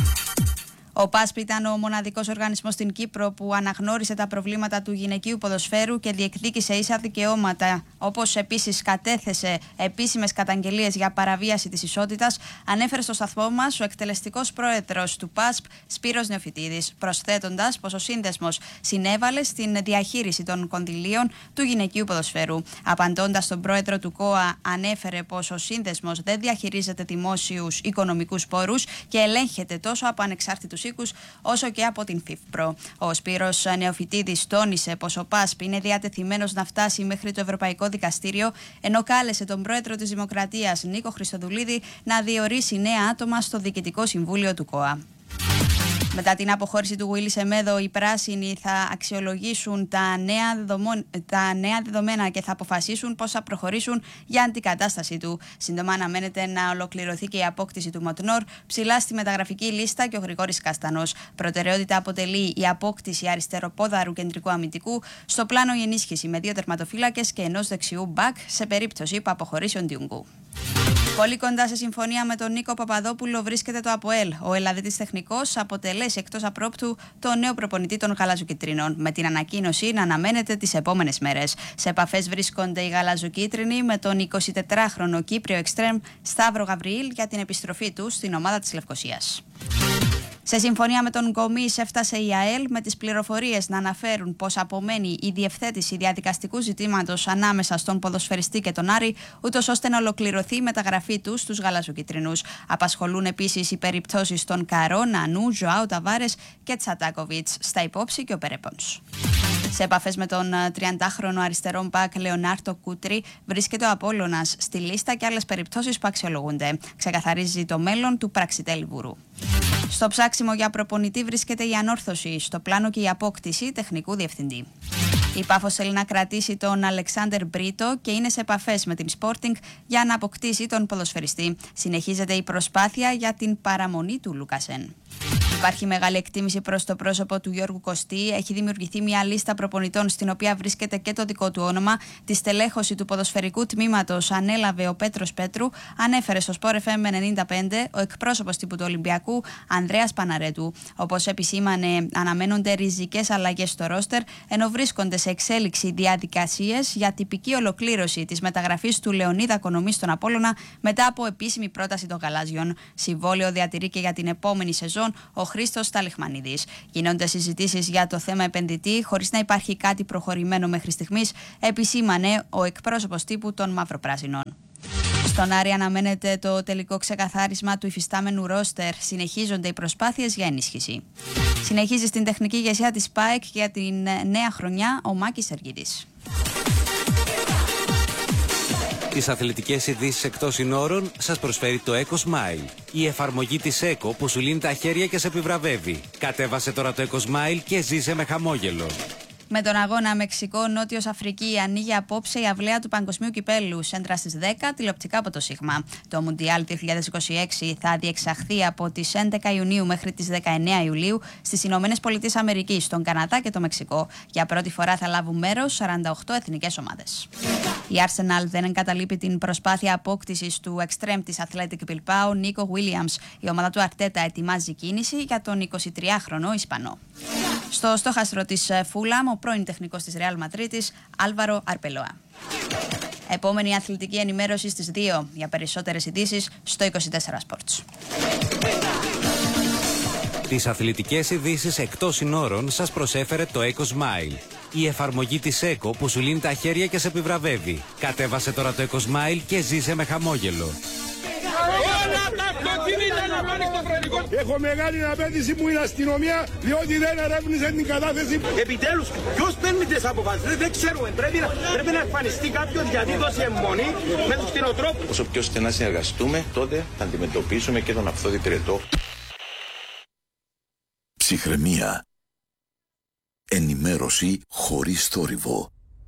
Ο ΠΑΣΠ ήταν ο μοναδικός οργανισμός στην Κύπρο που αναγνώρισε τα προβλήματα του γυναικείου ποδοσφαίρου και διεκδίκησε ίσα δικαιώματα, όπως επίσης κατέθεσε επίσημες καταγγελίες για παραβίαση της ισότητας, ανέφερε στο σταθμό μας ο εκτελεστικός πρόεδρος του ΠΑΣΠ, Σπύρος Νεοφυτίδης, προσθέτοντας πως ο σύνδεσμος συνέβαλε στην διαχείριση των κονδυλίων του γυναικείου ποδοσφαίρου. Απαντώντας στον πρόεδρο του ΚΟΑ, ανέφερε πως ο σύνδεσμος δεν διαχειρίζεται δημόσιους οικονομικούς πόρους και ελέγχεται τόσο από ανεξάρτητους όσο και από την ΦΙΦΠΡΟ. Ο Σπύρος Νεοφυτίδης τόνισε πως ο ΠΑΣΠ είναι διατεθειμένος να φτάσει μέχρι το Ευρωπαϊκό Δικαστήριο, ενώ κάλεσε τον πρόεδρο της Δημοκρατίας Νίκο Χριστοδουλίδη να διορίσει νέα άτομα στο Διοικητικό Συμβούλιο του ΚΟΑ. Μετά την αποχώρηση του Γουίλι Σεμέδο, οι πράσινοι θα αξιολογήσουν τα νέα, δεδομο... τα νέα δεδομένα και θα αποφασίσουν πώς θα προχωρήσουν για αντικατάσταση του. Σύντομα αναμένεται να ολοκληρωθεί και η απόκτηση του Μοτνόρ, ψηλά στη μεταγραφική λίστα και ο Γρηγόρης Καστανός. Προτεραιότητα αποτελεί η απόκτηση αριστεροπόδαρου κεντρικού αμυντικού, στο πλάνο η ενίσχυση με δύο τερματοφύλακες και ενός δεξιού μπακ σε περίπτωση που αποχωρήσει ο Ντιούγκου. Πολύ κοντά σε συμφωνία με τον Νίκο Παπαδόπουλο βρίσκεται το ΑΠΟΕΛ. Ο Ελλαδίτης τεχνικός αποτελέσει εκτός απρόπτου το νέο προπονητή των Γαλαζοκίτρινων, με την ανακοίνωση να αναμένεται τις επόμενες μέρες. Σε επαφές βρίσκονται οι Γαλαζοκίτρινοι με τον εικοσιτετράχρονο Κύπριο εξτρέμ Σταύρο Γαβριήλ για την επιστροφή του στην ομάδα της Λευκοσίας. Σε συμφωνία με τον Γκομής έφτασε η ΑΕΛ, με τις πληροφορίες να αναφέρουν πως απομένει η διευθέτηση διαδικαστικού ζητήματος ανάμεσα στον ποδοσφαιριστή και τον Άρη, ούτως ώστε να ολοκληρωθεί η μεταγραφή του στους Γαλαζοκίτρινους. Απασχολούν επίσης οι περιπτώσεις των Καρό, Νανού, Ζωάου Ταβάρες και Τσατάκοβιτς, στα υπόψη και ο Περέπονς. Σε επαφές με τον τριαντάχρονο αριστερό μπακ Λεωνάρτο Κούτρι βρίσκεται ο Απόλλωνας στη λίστα και άλλες περιπτώσεις που αξιολογούνται. Ξεκαθαρίζει το μέλλον του Πραξιτέλη Βουρού. Στο ψάξιμο για προπονητή βρίσκεται η ανόρθωση, στο πλάνο και η απόκτηση τεχνικού διευθυντή. Η Πάφος θέλει να κρατήσει τον Αλεξάντερ Μπρίτο και είναι σε επαφές με την Sporting για να αποκτήσει τον ποδοσφαιριστή. Συνεχίζεται η προσπάθεια για την παραμονή του Λούκασεν. Υπάρχει μεγάλη εκτίμηση προς το πρόσωπο του Γιώργου Κωστή. Έχει δημιουργηθεί μια λίστα προπονητών στην οποία βρίσκεται και το δικό του όνομα. Τη στελέχωση του ποδοσφαιρικού τμήματος ανέλαβε ο Πέτρος Πέτρου, ανέφερε στο Σπορ εφ εμ ενενήντα πέντε ο εκπρόσωπος τύπου του Ολυμπιακού Ανδρέας Παναρέτου. Όπως επισήμανε, αναμένονται ριζικές αλλαγές στο ρόστερ, ενώ βρίσκονται σε εξέλιξη διαδικασίες για τυπική ολοκλήρωση της μεταγραφής του Λεωνίδα Κονομή στον Απόλλωνα μετά από επίσημη πρόταση των Γαλάζιων. Συμβόλαιο διατηρεί και για την επόμενη σεζόν ο Χρήστος Σταλιχμανίδης. Γίνονται συζητήσεις για το θέμα επενδυτή, χωρίς να υπάρχει κάτι προχωρημένο μέχρι στιγμής, επισήμανε ο εκπρόσωπος τύπου των Μαυροπράσινων. Στον Άρη αναμένεται το τελικό ξεκαθάρισμα του υφιστάμενου ρόστερ. Συνεχίζονται οι προσπάθειες για ενίσχυση. Συνεχίζει στην τεχνική ηγεσία της ΠΑΕΚ για την νέα χρονιά ο Μάκης Σεργίδης. Τις αθλητικές ειδήσεις εκτός συνόρων σας προσφέρει το EcoSmile. Η εφαρμογή της ΕΚΟ που σου λύνει τα χέρια και σε επιβραβεύει. Κατέβασε τώρα το EcoSmile και ζήσε με χαμόγελο. Με τον αγώνα Μεξικό-Νότιος Αφρική ανοίγει απόψε η αυλαία του Παγκοσμίου Κυπέλλου. Σέντρα στις δέκα, τηλεοπτικά από το ΣΥΓΜΑ. Το Μουντιάλ δύο χιλιάδες είκοσι έξι θα διεξαχθεί από τις έντεκα Ιουνίου μέχρι τις δεκαεννέα Ιουλίου στις Ηνωμένες Πολιτείες Αμερικής, τον Καναδά και το Μεξικό. Για πρώτη φορά θα λάβουν μέρος σαράντα οκτώ εθνικές ομάδες. Η Arsenal δεν εγκαταλείπει την προσπάθεια απόκτησης του εξτρέμ της Athletic Bilbao, Νίκο Williams. Η ομάδα του Αρτέτα ετοιμάζει κίνηση για τον εικοσιτριάχρονο Ισπανό. Στο στόχαστρο της Φούλαμ, ο πρώην τεχνικός της Ρεάλ Μαδρίτης, Άλβαρο Αρπελόα. Επόμενη αθλητική ενημέρωση στις δύο. Για περισσότερες ειδήσεις στο είκοσι τέσσερα Sports. Τις αθλητικές ειδήσεις εκτός συνόρων σας προσέφερε το EcoSmile. Η εφαρμογή της ΕΚΟ που σου λύνει τα χέρια και σε επιβραβεύει. Κατέβασε τώρα το EcoSmile και ζήσε με χαμόγελο. Έχω μεγάλη απέτηση που είναι αστυνομία, διότι δεν ερεύνησε την κατάθεση. Επιτέλους, ποιος παίρνει τις αποφάσεις, δεν ξέρουμε. Πρέπει να, πρέπει να εμφανιστεί κάποιος γιατί δώσει αιμονή με τους κτηνοτρόφους. Όσο πιο στενά συνεργαστούμε, τότε θα αντιμετωπίσουμε και τον αυθόδη πυρετό. Ψυχραιμία. Ενημέρωση χωρίς θόρυβο.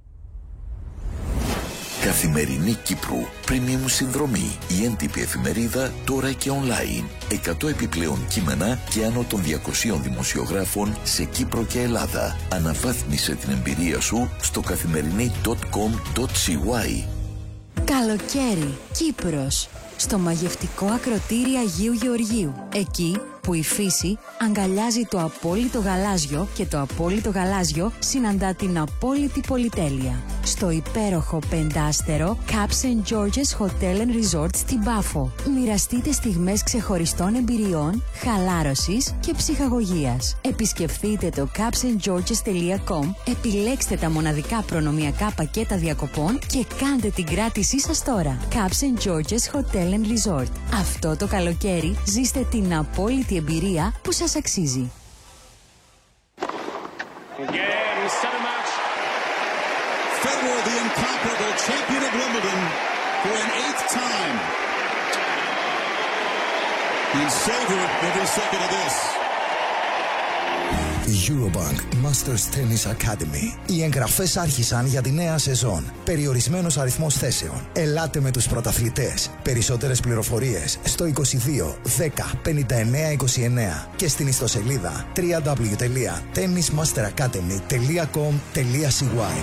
Καθημερινή Κύπρου. Premium συνδρομή. Η έντυπη εφημερίδα τώρα και online. εκατό επιπλέον κείμενα και άνω των διακοσίων δημοσιογράφων σε Κύπρο και Ελλάδα. Αναβάθμισε την εμπειρία σου στο καθημερινή τελεία κομ τελεία σι γουάι. Καλοκαίρι. Κύπρος. Στο μαγευτικό ακροτήρι Αγίου Γεωργίου. Εκεί που η φύση αγκαλιάζει το απόλυτο γαλάζιο και το απόλυτο γαλάζιο συναντά την απόλυτη πολυτέλεια. Στο υπέροχο πεντάστερο Caps and Georges Hotel and Resort στην Πάφο. Μοιραστείτε στιγμές ξεχωριστών εμπειριών, χαλάρωσης και ψυχαγωγίας. Επισκεφθείτε το caps and georges τελεία com, επιλέξτε τα μοναδικά προνομιακά πακέτα διακοπών και κάντε την κράτησή σας τώρα. Caps and Georges Hotel and Resort. Αυτό το καλοκαίρι ζήστε την απόλυτη εμπειρία που σας αξίζει. Federer, the incomparable champion of Wimbledon for an eighth time. And savor every second of this. Eurobank Masters Tennis Academy. Οι εγγραφές άρχισαν για τη νέα σεζόν. Περιορισμένος αριθμός θέσεων. Ελάτε με τους πρωταθλητές. Περισσότερες πληροφορίες στο είκοσι δύο δέκα πενήντα εννέα είκοσι εννέα και στην ιστοσελίδα double-u double-u double-u τελεία tennis master academy τελεία com τελεία σι γουάι.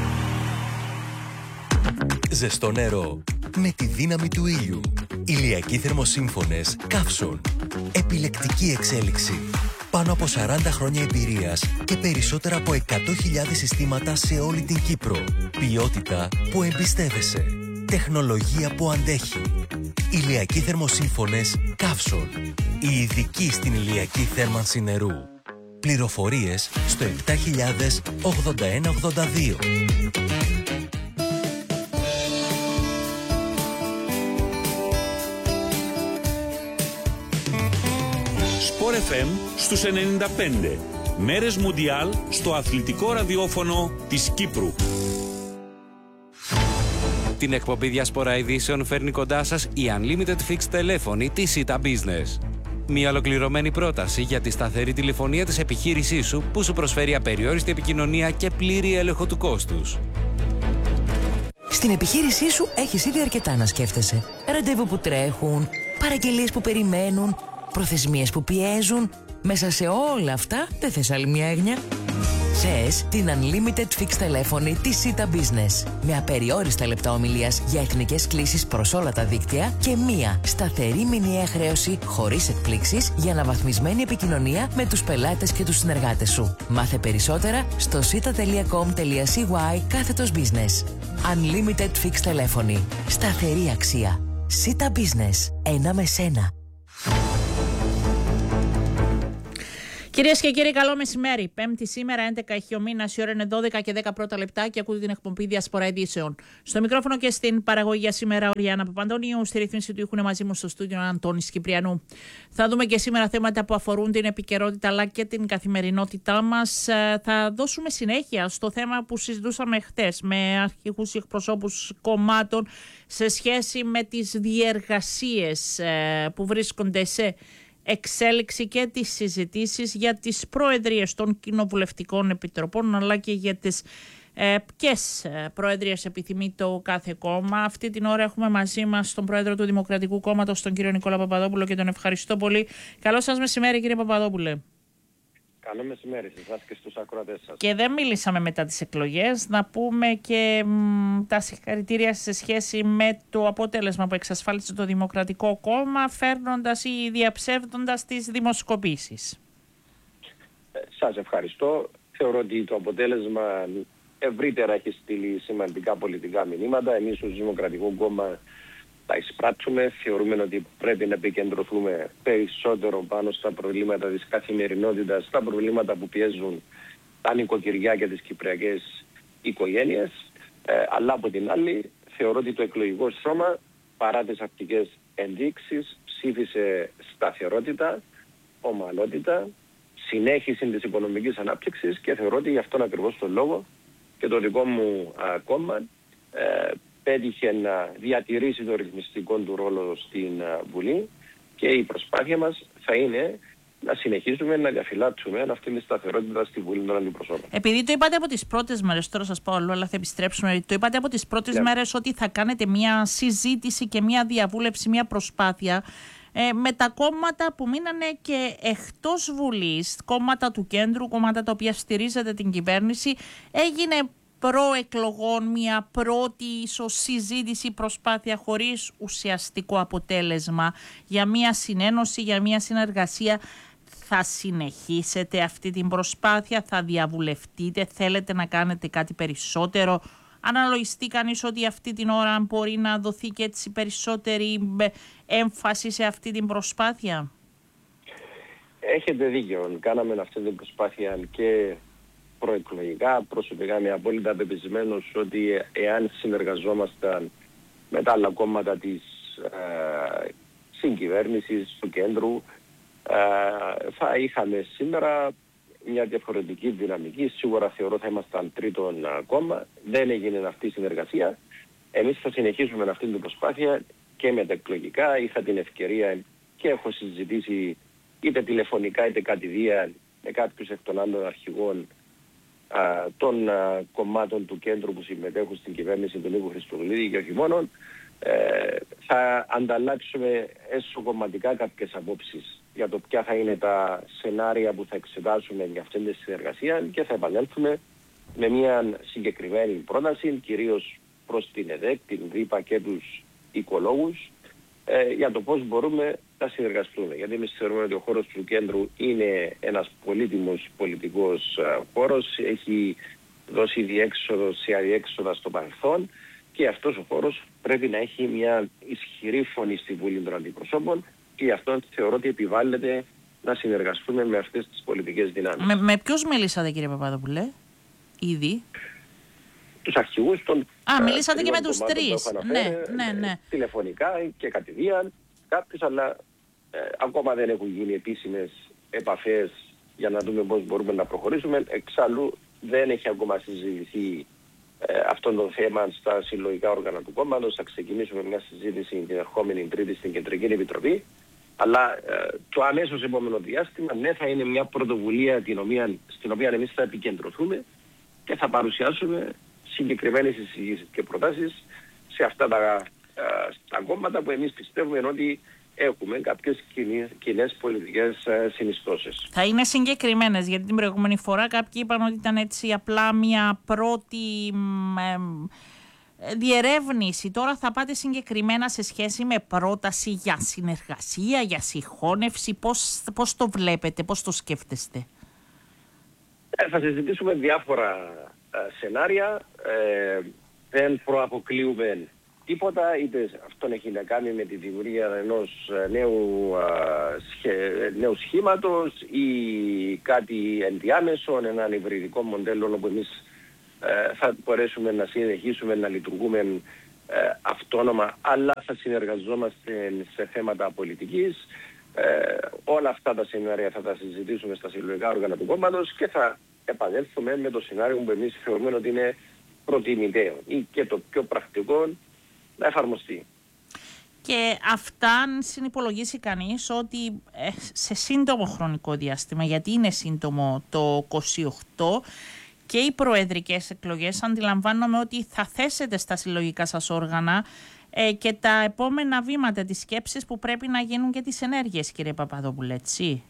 Ζεστό νερό με τη δύναμη του ήλιου. Ηλιακοί θερμοσύμφωνες Καύσον. Επιλεκτική εξέλιξη. Πάνω από σαράντα χρόνια εμπειρίας και περισσότερα από εκατό χιλιάδες συστήματα σε όλη την Κύπρο. Ποιότητα που εμπιστεύεσαι. Τεχνολογία που αντέχει. Ηλιακοί θερμοσύμφωνες Καύσον. Οι ειδικοί στην ηλιακή θέρμανση νερού. Πληροφορίες στο επτά χιλιάδες ογδόντα ένα ογδόντα δύο. Sport εφ εμ στους ενενήντα πέντε. Μέρες Μουντιάλ στο αθλητικό ραδιόφωνο της Κύπρου. Την εκπομπή Διασπορά Ειδήσεων φέρνει κοντά σας η Unlimited Fixed τηλέφωνη της Sita Business. Μια ολοκληρωμένη πρόταση για τη σταθερή τηλεφωνία της επιχείρησής σου που σου προσφέρει απεριόριστη επικοινωνία και πλήρη έλεγχο του κόστους. Στην επιχείρησή σου έχεις ήδη αρκετά να σκέφτεσαι. Ραντεβού που τρέχουν, παραγγελίες που περιμένουν, προθεσμίες που πιέζουν. Μέσα σε όλα αυτά δεν θες άλλη μια έγνοια? Θες την Unlimited Fixed τηλέφωνη της Sita Business. Με απεριόριστα λεπτά ομιλίας για εθνικές κλήσεις προς όλα τα δίκτυα και μία σταθερή μηνιαία χρέωση χωρίς εκπλήξεις για αναβαθμισμένη επικοινωνία με τους πελάτες και τους συνεργάτες σου. Μάθε περισσότερα στο sita τελεία com τελεία σι γουάι κάθετος business. Unlimited Fixed τηλέφωνη. Σταθερή αξία. Sita Business. Ένα με σένα. Κυρίες και κύριοι, καλό μεσημέρι. Πέμπτη σήμερα, έντεκα έχει ο μήνας, η ώρα είναι δώδεκα και δέκα πρώτα λεπτά και ακούτε την εκπομπή Διασπορά Ειδήσεων. Στο μικρόφωνο και στην παραγωγή για σήμερα, ο Ριάννα Παπαντώνιου, στη ρύθμιση του ήχου είναι μαζί μου στο στούντιο ο Αντώνης Κυπριανού. Θα δούμε και σήμερα θέματα που αφορούν την επικαιρότητα αλλά και την καθημερινότητά μας. Θα δώσουμε συνέχεια στο θέμα που συζητούσαμε χτες με αρχηγούς εκπροσώπους κομμάτων σε σχέση με τις διεργασίες που βρίσκονται σε εξέλιξη και τις συζητήσεις για τις προεδρίες των κοινοβουλευτικών επιτροπών αλλά και για τις ε, ποιες προεδρίες επιθυμεί το κάθε κόμμα. Αυτή την ώρα έχουμε μαζί μας τον πρόεδρο του Δημοκρατικού Κόμματος, τον κύριο Νικόλα Παπαδόπουλο, και τον ευχαριστώ πολύ. Καλό σας μεσημέρι, κύριε Παπαδόπουλε. Καλό μεσημέρι σε εσάς και στους ακροατές σας. Και δεν μιλήσαμε μετά τις εκλογές. Να πούμε και μ, τα συγχαρητήρια σε σχέση με το αποτέλεσμα που εξασφάλισε το Δημοκρατικό Κόμμα, φέρνοντας ή διαψεύδοντας τις δημοσκοπήσεις. Ε, σας ευχαριστώ. Θεωρώ ότι το αποτέλεσμα ευρύτερα έχει στείλει σημαντικά πολιτικά μηνύματα. Εμείς ως Δημοκρατικό Κόμμα τα εισπράττουμε. Θεωρούμε ότι πρέπει να επικεντρωθούμε περισσότερο πάνω στα προβλήματα της καθημερινότητας, στα προβλήματα που πιέζουν τα νοικοκυριά και τις κυπριακές οικογένειες. Ε, αλλά από την άλλη θεωρώ ότι το εκλογικό σώμα, παρά τις αρκτικές ενδείξεις, ψήφισε σταθερότητα, ομαλότητα, συνέχιση της οικονομικής ανάπτυξης, και θεωρώ ότι γι' αυτόν ακριβώς τον λόγο και το δικό μου α, κόμμα ε, πέτυχε να διατηρήσει το ρυθμιστικό του ρόλο στην Βουλή, και η προσπάθεια μας θα είναι να συνεχίσουμε να διαφυλάξουμε αυτή τη σταθερότητα στη Βουλή των Αντιπροσώπων. Επειδή το είπατε από τις πρώτες μέρες, τώρα σας πω άλλο, αλλά θα επιστρέψουμε. Το είπατε από τις πρώτες yeah. μέρες ότι θα κάνετε μια συζήτηση και μια διαβούλευση, μια προσπάθεια ε, με τα κόμματα που μείνανε και εκτός Βουλής, κόμματα του κέντρου, κόμματα τα οποία στηρίζετε την κυβέρνηση. Έγινε προεκλογών μια πρώτη ίσως συζήτηση, προσπάθεια χωρίς ουσιαστικό αποτέλεσμα για μια συνένωση, για μια συνεργασία. Θα συνεχίσετε αυτή την προσπάθεια, θα διαβουλευτείτε, θέλετε να κάνετε κάτι περισσότερο? Αναλογιστεί κανείς ότι αυτή την ώρα μπορεί να δοθεί και έτσι περισσότερη έμφαση σε αυτή την προσπάθεια? Έχετε δίκιο. Κάναμε αυτή την προσπάθεια και προεκλογικά. Προσωπικά είμαι απόλυτα πεπισμένος ότι εάν συνεργαζόμασταν με τα άλλα κόμματα της ε, συγκυβέρνησης του κέντρου, ε, θα είχαμε σήμερα μια διαφορετική δυναμική. Σίγουρα θεωρώ θα ήμασταν τρίτον κόμμα. Δεν έγινε αυτή η συνεργασία. Εμείς θα συνεχίσουμε αυτή την προσπάθεια και με τα εκλογικά. Είχα την ευκαιρία και έχω συζητήσει είτε τηλεφωνικά είτε κατηδίαν με κάποιους εκ των άλλων αρχηγών α, των α, κομμάτων του κέντρου που συμμετέχουν στην κυβέρνηση του Νίκου Χριστοδουλίδη και όχι μόνο. Ε, θα ανταλλάξουμε εσωκομματικά κάποιες απόψεις για το ποια θα είναι τα σενάρια που θα εξετάσουμε για αυτήν τη συνεργασία, και θα επανέλθουμε με μια συγκεκριμένη πρόταση, κυρίως προς την ΕΔΕΚ, την ΔΥΠΑ και τους οικολόγους, ε, για το πώς μπορούμε να συνεργαστούμε. Γιατί εμείς θεωρούμε ότι ο χώρος του κέντρου είναι ένας πολύτιμος πολιτικός ε, χώρος, έχει δώσει διέξοδο σε αδιέξοδα στο παρελθόν, και αυτός ο χώρος πρέπει να έχει μια ισχυρή φωνή στη Βουλή των Αντιπροσώπων, και γι' αυτό θεωρώ ότι επιβάλλεται να συνεργαστούμε με αυτές τις πολιτικές δυνάμεις. Με, με ποιους μιλήσατε, κύριε Παπαδόπουλε, ήδη? Τους αρχηγούς των... Α, α μιλήσατε και με τους τρεις. Ναι, ναι, ναι. Τηλεφωνικά και κατηδίαν κάποιους, αλλά ε, ακόμα δεν έχουν γίνει επίσημες επαφές για να δούμε πώς μπορούμε να προχωρήσουμε. Εξάλλου δεν έχει ακόμα συζητηθεί ε, αυτό το θέμα στα συλλογικά όργανα του κόμματος. Θα ξεκινήσουμε μια συζήτηση την ερχόμενη Τρίτη στην Κεντρική Επιτροπή. Αλλά ε, το αμέσως επόμενο διάστημα ναι, θα είναι μια πρωτοβουλία την οποία, στην οποία εμείς θα επικεντρωθούμε και θα παρουσιάσουμε συγκεκριμένες εισηγήσεις και προτάσεις σε αυτά τα, ε, τα κόμματα που εμείς πιστεύουμε ότι έχουμε κάποιες κοινές πολιτικές ε, συνιστώσεις. Θα είναι συγκεκριμένες, γιατί την προηγούμενη φορά κάποιοι είπαν ότι ήταν έτσι απλά μια πρώτη ε, διερεύνηση. Τώρα θα πάτε συγκεκριμένα σε σχέση με πρόταση για συνεργασία, για συγχώνευση. Πώς, πώς το βλέπετε, πώς το σκέφτεστε? Ε, θα συζητήσουμε διάφορα ε, σενάρια. Ε, δεν προαποκλείουμε τίποτα, είτε αυτό έχει να κάνει με τη δημιουργία ενός νέου, α, σχε, νέου σχήματος ή κάτι ενδιάμεσο, έναν υβριδικό μοντέλο όπου εμείς ε, θα μπορέσουμε να συνεχίσουμε να λειτουργούμε ε, αυτόνομα, αλλά θα συνεργαζόμαστε σε θέματα πολιτικής. Ε, όλα αυτά τα σενάρια θα τα συζητήσουμε στα συλλογικά όργανα του κόμματος και θα επανέλθουμε με το σενάριο που εμείς θεωρούμε ότι είναι προτιμητέο ή και το πιο πρακτικό να εφαρμοστεί. Και αυτά αν συνυπολογίσει κανείς ότι ε, σε σύντομο χρονικό διάστημα, γιατί είναι σύντομο το είκοσι οκτώ, και οι προεδρικές εκλογές, αντιλαμβάνομαι ότι θα θέσετε στα συλλογικά σας όργανα ε, και τα επόμενα βήματα, τις σκέψεις που πρέπει να γίνουν και τις ενέργειες, κύριε Παπαδόπουλε, έτσι.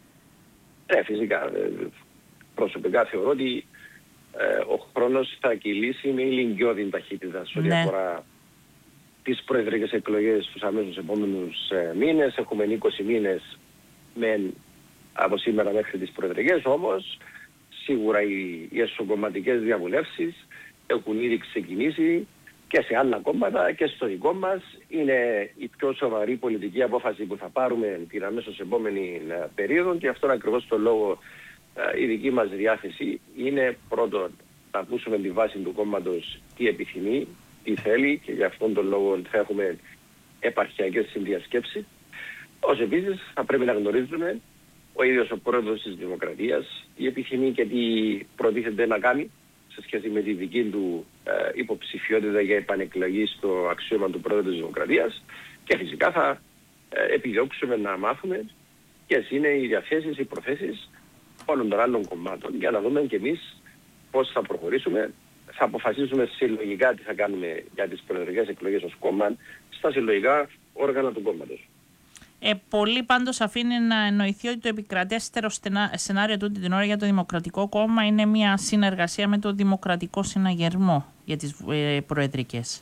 Ναι, φυσικά. Προσωπικά θεωρώ ότι ε, ο χρόνος θα κυλήσει με ηλικιώδη ταχύτητα σε ό,τι ναι. αφορά τις προεδρικές εκλογές στους αμέσως επόμενους ε, μήνες. Έχουμε είκοσι μήνες με, από σήμερα μέχρι τις προεδρικές, όμως σίγουρα οι, οι εσωκομματικές διαβουλεύσεις έχουν ήδη ξεκινήσει και σε άλλα κόμματα και στο δικό μας. Είναι η πιο σοβαρή πολιτική απόφαση που θα πάρουμε την αμέσως επόμενη ε, περίοδο και αυτόν ακριβώς το λόγο ε, η δική μας διάθεση είναι πρώτον να ακούσουμε τη βάση του κόμματος τι επιθυμεί, τι θέλει, και για αυτόν τον λόγο θα έχουμε επαρχιακές συνδιασκέψεις. Ως επίσης θα πρέπει να γνωρίζουμε ο ίδιος ο πρόεδρος της Δημοκρατίας τι επιθυμεί και τι προτίθεται να κάνει σε σχέση με τη δική του ε, υποψηφιότητα για επανεκλογή στο αξίωμα του πρόεδρου της Δημοκρατίας, και φυσικά θα ε, επιδιώξουμε να μάθουμε ποιες είναι οι διαθέσεις, οι προθέσεις όλων των άλλων κομμάτων για να δούμε και εμείς πώς θα προχωρήσουμε. Θα αποφασίσουμε συλλογικά τι θα κάνουμε για τις προεδρικές εκλογές ως κόμμα στα συλλογικά όργανα του κόμματος. Ε, πολύ πάντως αφήνει να εννοηθεί ότι το επικρατέστερο σενάριο τούτη την ώρα για το Δημοκρατικό Κόμμα είναι μια συνεργασία με το Δημοκρατικό Συναγερμό για τις ε, προεδρικές.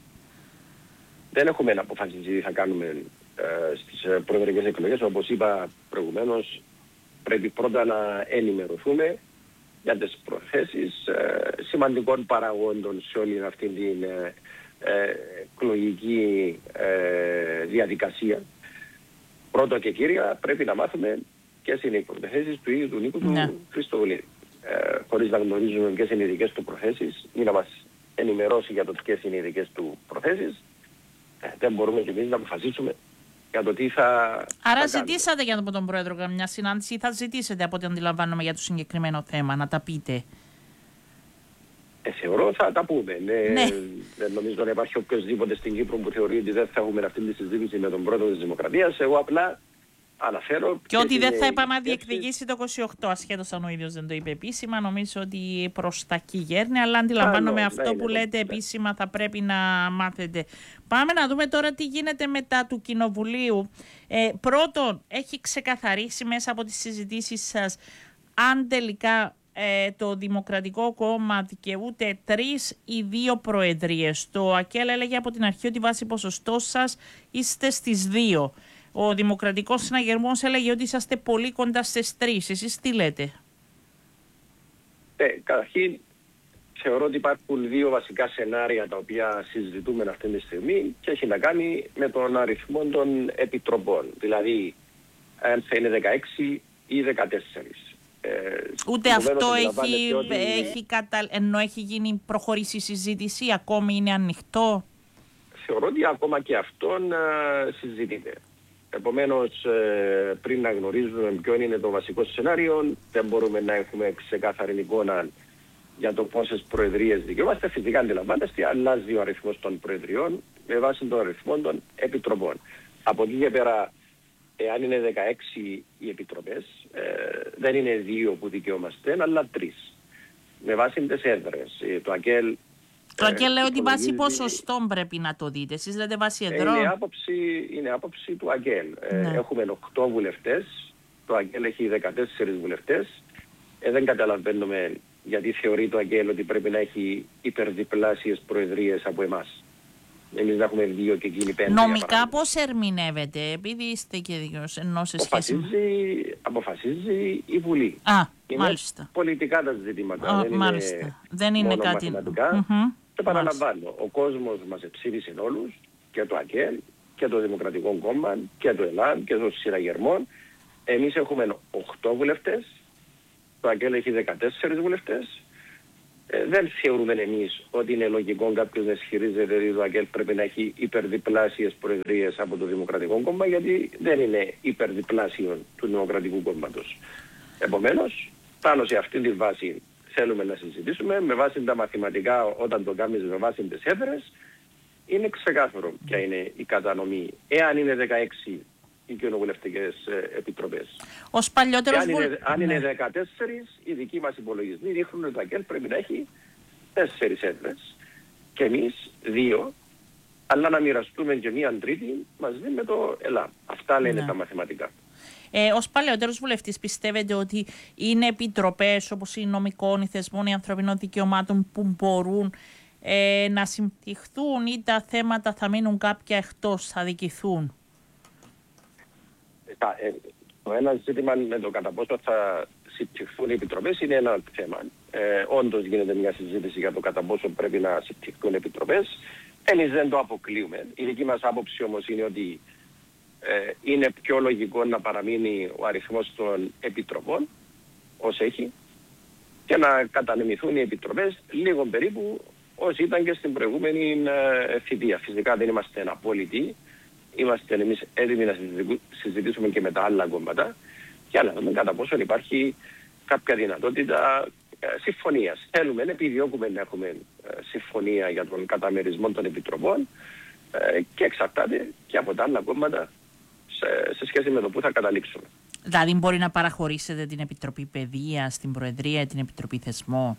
Δεν έχουμε να αποφασίσει τι θα κάνουμε ε, στις ε, προεδρικές εκλογές. Όπως είπα προηγουμένως, πρέπει πρώτα να ενημερωθούμε για τις προθέσεις ε, σημαντικών παραγόντων σε όλη αυτή την ε, ε, εκλογική ε, διαδικασία. Πρώτο και κύρια πρέπει να μάθουμε ποιες είναι οι προθέσεις του ίδιου του Νίκου ναι. του Χριστοδουλίδη. Ε, χωρίς να γνωρίζουμε ποιες είναι οι δικές του προθέσεις ή να μας ενημερώσει για το ποιες είναι οι δικές του προθέσεις, ε, δεν μπορούμε και εμείς να αποφασίσουμε για το τι θα. Άρα θα ζητήσατε για τον Πρόεδρο καμιά συνάντηση ή θα ζητήσετε από ό,τι αντιλαμβάνομαι για το συγκεκριμένο θέμα, να τα πείτε? Ε, θεωρώ θα τα πούμε. Ναι, ναι. Δεν νομίζω να υπάρχει οποιοδήποτε στην Κύπρο που θεωρεί ότι δεν θα έχουμε αυτή τη συζήτηση με τον Πρόεδρο της Δημοκρατίας. Εγώ απλά αναφέρω. Και ότι δεν θα επαναδιεκδικήσει το είκοσι οκτώ, ασχέτως αν ο ίδιος δεν το είπε επίσημα. Νομίζω ότι προς τα εκεί γέρνει, αλλά αντιλαμβάνομαι Α, αυτό που λέτε ναι. επίσημα θα πρέπει να μάθετε. Πάμε να δούμε τώρα τι γίνεται μετά του Κοινοβουλίου. Ε, πρώτον, έχει ξεκαθαρίσει μέσα από τις συζητήσεις σας αν τελικά ε, το Δημοκρατικό Κόμμα δικαιούται τρεις ή δύο προεδρίες. Το ΑΚΕΛ έλεγε από την αρχή ότι βάσει ποσοστό σας είστε στις δύο. Ο Δημοκρατικός Συναγερμός έλεγε ότι είσαστε πολύ κοντά στις τρεις. Εσείς τι λέτε? Ε, καταρχήν, θεωρώ ότι υπάρχουν δύο βασικά σενάρια τα οποία συζητούμε αυτή τη στιγμή και έχει να κάνει με τον αριθμό των επιτροπών. Δηλαδή, αν θα είναι δεκαέξι ή δεκατέσσερα. Ε, Ούτε αυτό έχει, ότι... έχει κατα... ενώ έχει γίνει προχωρήσει η συζήτηση, ακόμη είναι ανοιχτό. Θεωρώ ότι ακόμα και αυτόν α, συζητείται. Επομένως, ε, πριν να γνωρίζουμε ποιο είναι το βασικό σενάριο, δεν μπορούμε να έχουμε ξεκάθαρη εικόνα για το πόσες προεδρίες δικαιούμαστε. Φυσικά αντιλαμβάνεστε, αλλάζει ο αριθμός των προεδριών με βάση τον αριθμό των επιτροπών. Από εκεί και πέρα, εάν είναι δεκαέξι οι επιτροπές, ε, δεν είναι δύο που δικαιούμαστε, αλλά τρεις. Με βάση τις έδρες. Το ΑΚΕΛ. Το ΑΚΕΛ λέει ότι βάσει ποσοστών πρέπει να το δείτε. Εσείς λέτε βάσει εδρών. Είναι άποψη, είναι άποψη του ΑΚΕΛ. Ναι. Ε, έχουμε οκτώ βουλευτές. Το ΑΚΕΛ έχει δεκατέσσερις βουλευτές. Ε, δεν καταλαβαίνουμε γιατί θεωρεί το ΑΚΕΛ ότι πρέπει να έχει υπερδιπλάσιες προεδρίες από εμάς. Εμείς να έχουμε δύο και εκείνοι πέντε. Νομικά πώς ερμηνεύεται, επειδή είστε και δύο ενώ σε σχέση με... Αποφασίζει η Βουλή. Α, είναι μάλιστα. Πολιτικά τα ζητήματα. Α, δεν μάλιστα. Είναι δεν είναι μόνο κάτι... μαθηματικά. Mm-hmm. Επαναλαμβάνω, ο κόσμος μας εψήφισε όλους, και το ΑΚΕΛ και το Δημοκρατικό Κόμμα και το ΕΛΑΜ και το Συναγερμόν. Εμείς έχουμε οκτώ βουλευτές, το ΑΚΕΛ έχει δεκατέσσερις βουλευτές. Ε, δεν θεωρούμε εμείς ότι είναι λογικό κάποιος να ισχυρίζεται ότι το ΑΚΕΛ πρέπει να έχει υπερδιπλάσιες προεδρίες από το Δημοκρατικό Κόμμα, γιατί δεν είναι υπερδιπλάσιο του Δημοκρατικού Κόμματος. Επομένως, πάνω σε αυτή τη βάση θέλουμε να συζητήσουμε, με βάση τα μαθηματικά, όταν το κάνεις με βάση τις έδρες, είναι ξεκάθαρο ποια είναι η κατανομή. Εάν είναι δεκαέξι οι κοινοβουλευτικές επιτροπές. Ως παλιότερος αν, είναι, βουλ... αν ναι. είναι δεκατέσσερις, οι δικοί μας υπολογισμοί δείχνουν ότι το ΑΚΕΛ πρέπει να έχει τέσσερις έδρες και εμείς δύο, αλλά να μοιραστούμε και μία τρίτη μαζί με το ΕΛΑΜ. Αυτά λένε ναι. τα μαθηματικά. Ε, ως παλαιότερος βουλευτής, πιστεύετε ότι είναι επιτροπές όπως οι νομικών, οι θεσμών, οι ανθρωπινών δικαιωμάτων που μπορούν ε, να συμπτυχθούν, ή τα θέματα θα μείνουν κάποια εκτός, θα δικηθούν? Ε, το ένα ζήτημα με το κατά πόσο θα συμπτυχθούν οι επιτροπές είναι ένα θέμα. Ε, όντως γίνεται μια συζήτηση για το κατά πόσο πρέπει να συμπτυχθούν οι επιτροπές. Εμείς δεν το αποκλείουμε. Η δική μας άποψη όμως είναι ότι ε, είναι πιο λογικό να παραμείνει ο αριθμός των επιτροπών ως έχει και να κατανεμηθούν οι επιτροπές λίγο περίπου όσοι ήταν και στην προηγούμενη ε, θητεία. Φυσικά δεν είμαστε απόλυτοι. Είμαστε εμείς έτοιμοι να συζητήσουμε και με τα άλλα κόμματα για να δούμε κατά πόσο υπάρχει κάποια δυνατότητα ε, συμφωνίας. Θέλουμε, επιδιώκουμε να έχουμε ε, συμφωνία για τον καταμερισμό των επιτροπών ε, και εξαρτάται και από τα άλλα κόμματα σε, σε σχέση με το που θα καταλήξουμε. Δηλαδή μπορεί να παραχωρήσετε την Επιτροπή Παιδείας, την Προεδρία, την Επιτροπή Θεσμό?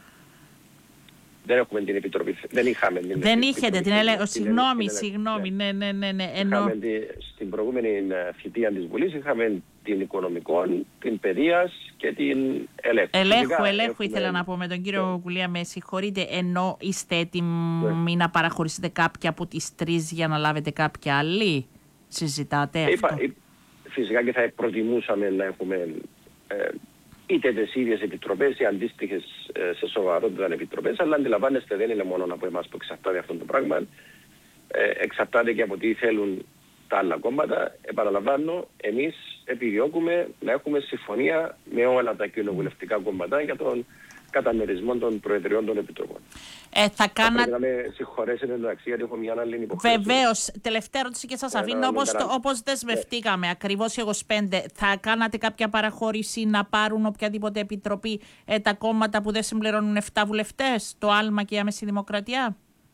Δεν έχουμε την Επιτροπή, δεν είχαμε την Δεν επιτροπή, είχετε την έλεγχο, συγγνώμη, την συγγνώμη, ναι, ναι, ναι, ναι. Ενώ... Είχαμε τη, στην προηγούμενη θητεία της Βουλής είχαμε την Οικονομικών, την Παιδείας και την Ελέγχου. Ελέγχου, Φυσικά, ελέγχου έχουμε... ήθελα να πω με τον κύριο yeah. Κουλία, με συγχωρείτε, ενώ είστε έτοιμοι yeah. να παραχωρήσετε κάποια από τις τρεις για να λάβετε κάποια άλλη? Συζητάτε αυτό? Είπα, φυσικά και θα προτιμούσαμε να έχουμε ε, είτε τις ίδιες επιτροπές ή αντίστοιχες ε, σε σοβαρότητα επιτροπές, αλλά αντιλαμβάνεστε δεν είναι μόνο από εμάς που εξαρτάται αυτό το πράγμα. Ε, εξαρτάται και από τι θέλουν τα άλλα κόμματα. Επαναλαμβάνω, εμείς επιδιώκουμε να έχουμε συμφωνία με όλα τα κοινοβουλευτικά κόμματα για τον καταμερισμό των προεδριών των επιτροπών. Ε, θα κάνα... θα να με συγχωρέσετε εντάξει, γιατί έχω μια άλλη υποχρέωση. Βεβαίως. Τελευταία ερώτηση και σας ε, αφήνω. Όπως, το, όπως δεσμευτήκαμε, yeah. ακριβώς οι είκοσι πέντε, θα κάνατε κάποια παραχώρηση να πάρουν οποιαδήποτε επιτροπή ε, τα κόμματα που δεν συμπληρώνουν επτά βουλευτές, το άλμα και η άμεση δημοκρατία?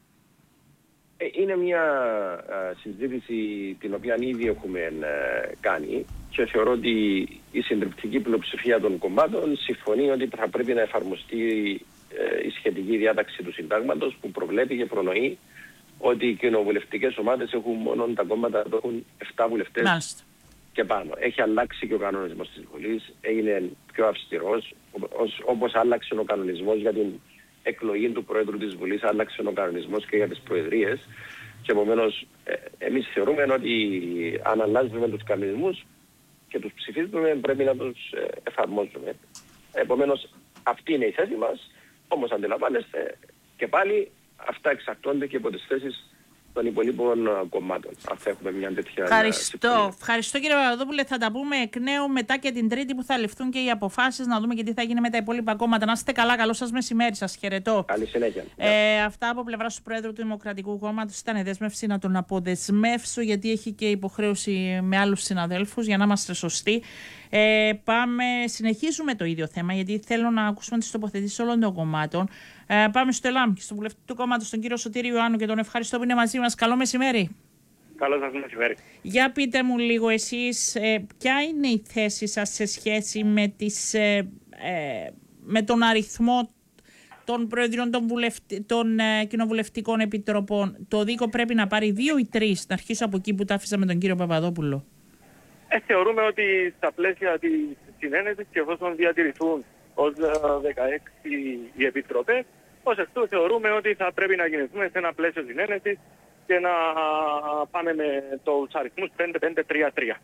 Ε, είναι μια α, συζήτηση την οποία ήδη έχουμε α, κάνει και θεωρώ ότι η συντριπτική πλειοψηφία των κομμάτων συμφωνεί ότι θα πρέπει να εφαρμοστεί η σχετική διάταξη του συντάγματος που προβλέπει και προνοεί ότι οι κοινοβουλευτικές ομάδες έχουν μόνο τα κόμματα που έχουν επτά βουλευτές Μάλιστα. και πάνω. Έχει αλλάξει και ο κανονισμός της Βουλής, έγινε πιο αυστηρός, όπως άλλαξε ο κανονισμός για την εκλογή του Πρόεδρου της Βουλής, άλλαξε ο κανονισμός και για τις προεδρίες και επομένως ε, εμείς θεωρούμε ότι αν αλλάζουμε τους κανονισμούς και τους ψηφίζουμε πρέπει να τους ε, εφαρμόζουμε. Επομένως αυτή είναι η θέση μας. Όμως αντιλαμβάνεστε και πάλι αυτά εξαρτώνται και από τις θέσεις των υπολείπων κομμάτων. Αν θα έχουμε μια τέτοια... Ευχαριστώ. Ευχαριστώ κύριε Παπαδόπουλε. Θα τα πούμε εκ νέου μετά και την Τρίτη που θα ληφθούν και οι αποφάσεις, να δούμε και τι θα γίνει με τα υπόλοιπα κόμματα. Να είστε καλά. Καλό σας μεσημέρι. Σας χαιρετώ. Καλή συνέχεια. Ε, αυτά από πλευρά του Πρόεδρου του Δημοκρατικού Κόμματος. Ήταν η δέσμευση να τον αποδεσμεύσω, γιατί έχει και υποχρέωση με άλλους συναδέλφους, για να είμαστε σωστοί. Ε, πάμε, συνεχίζουμε το ίδιο θέμα, γιατί θέλω να ακούσουμε τις τοποθετήσεις όλων των κομμάτων. Ε, πάμε στο ΕΛΑΜ και στον βουλευτή του κόμματος, τον κύριο Σωτήρη Ιωάννου, και τον ευχαριστώ που είναι μαζί μας. Καλό μεσημέρι. Καλό σας μεσημέρι. Για πείτε μου λίγο εσείς, ε, ποια είναι η θέση σας σε σχέση με, τις, ε, ε, με τον αριθμό των προεδριών των, βουλευτι... των ε, κοινοβουλευτικών επιτροπών. Το ΔΗΚΟ πρέπει να πάρει δύο ή τρεις? Να αρχίσω από εκεί που τα άφησα με τον κύριο Παπαδόπουλο. Ε, θεωρούμε ότι στα πλαίσια της συνένεσης και εφόσον διατηρηθούν ως δεκαέξι οι επιτροπές, ως εκ τούτου θεωρούμε ότι θα πρέπει να κινηθούμε σε ένα πλαίσιο συνένεσης και να πάμε με τους αριθμούς πέντε πέντε τρία τρία.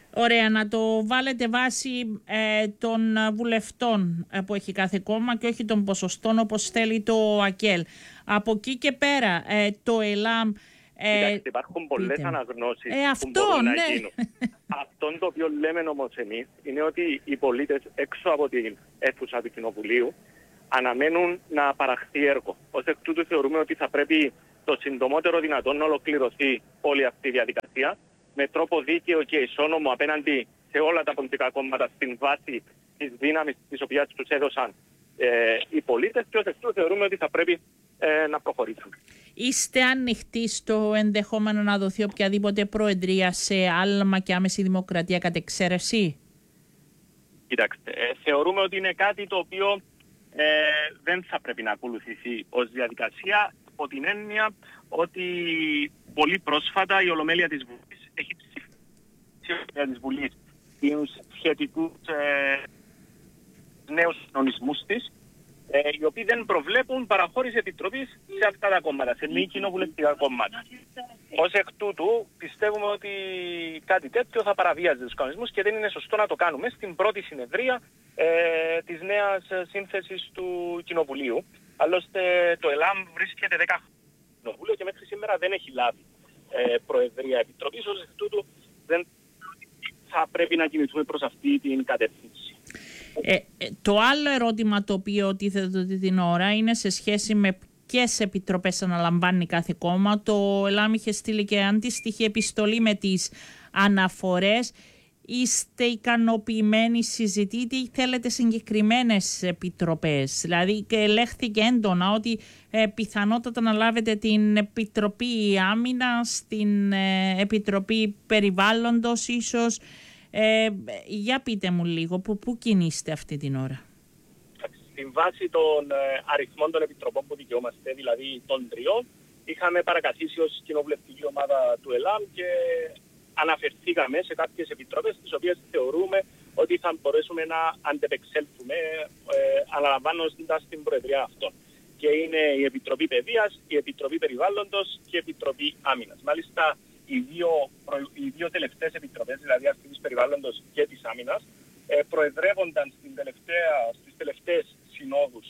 Ωραία, να το βάλετε βάση ε, των βουλευτών ε, που έχει κάθε κόμμα και όχι των ποσοστών όπως θέλει το ΑΚΕΛ. Από εκεί και πέρα ε, το ΕΛΑΜ... Ε, Κοιτάξτε, υπάρχουν πολλές αναγνώσεις ε, αυτό, που μπορούν ναι. να γίνουν. Αυτό το οποίο λέμε όμως εμείς είναι ότι οι πολίτες έξω από την αίθουσα του Κοινοβουλίου αναμένουν να παραχθεί έργο. Ως εκ τούτου θεωρούμε ότι θα πρέπει το συντομότερο δυνατόν να ολοκληρωθεί όλη αυτή η διαδικασία με τρόπο δίκαιο και ισόνομο απέναντι σε όλα τα πολιτικά κόμματα στην βάση της δύναμης της οποίας τους έδωσαν ε, οι πολίτες και ως εκ τούτου θεωρούμε ότι θα πρέπει ε, να προχωρήσουμε. Είστε ανοιχτοί στο ενδεχόμενο να δοθεί οποιαδήποτε προεδρία σε άλμα και άμεση δημοκρατία κατ' εξαίρεση? Κοιτάξτε, ε, θεωρούμε ότι είναι κάτι το οποίο ε, δεν θα πρέπει να ακολουθηθεί ως διαδικασία, από την έννοια ότι πολύ πρόσφατα η Ολομέλεια της Βουλής έχει ψηφίσει της Βουλής τους σχετικούς ε, νέους κανονισμούς της, ε, οι οποίοι δεν προβλέπουν παραχώρηση επιτροπής σε αυτά τα κόμματα, σε μη κοινοβουλευτικά κόμματα. Ως εκ τούτου πιστεύουμε ότι κάτι τέτοιο θα παραβίαζε τους κανονισμούς και δεν είναι σωστό να το κάνουμε στην πρώτη συνεδρία ε, της νέας σύνθεσης του Κοινοβουλίου. Άλλωστε το ΕΛΑΜ βρίσκεται δέκα χρόνια στο Κοινοβούλιο και μέχρι σήμερα δεν έχει λάβει ε, προεδρία επιτροπής, ως εκ τούτου δεν θα πρέπει να κινηθούμε προς αυτή την κατεύθυνση. Ε, ε, το άλλο ερώτημα το οποίο τίθεται την ώρα είναι σε σχέση με ποιες επιτροπές αναλαμβάνει κάθε κόμμα. Το ΕΛΑΜ είχε στείλει και αντίστοιχη επιστολή με τις αναφορές. Είστε ικανοποιημένοι, συζητείτε ή θέλετε συγκεκριμένες επιτροπές? Δηλαδή και ελέγχθηκε έντονα ότι ε, πιθανότατα να λάβετε την Επιτροπή Άμυνας, την ε, Επιτροπή Περιβάλλοντος ίσως. Ε, για πείτε μου λίγο, που, πού κινείστε αυτή την ώρα? Στην βάση των ε, αριθμών των επιτροπών που δικαιούμαστε, δηλαδή των τριών, είχαμε παρακαθίσει ως κοινοβουλευτική ομάδα του ΕΛΑΜ και αναφερθήκαμε σε κάποιες επιτροπές τις οποίες θεωρούμε ότι θα μπορέσουμε να αντεπεξέλθουμε ε, αναλαμβάνοντας την προεδρία αυτών. Και είναι η Επιτροπή Παιδείας, η Επιτροπή Περιβάλλοντος και η Επιτροπή Άμυνας. Μάλιστα οι δύο, οι δύο τελευταίες επιτροπές, δηλαδή αυτή της Περιβάλλοντος και της Άμυνας, ε, προεδρεύονταν στην τελευταία, στις τελευταίες συνόδους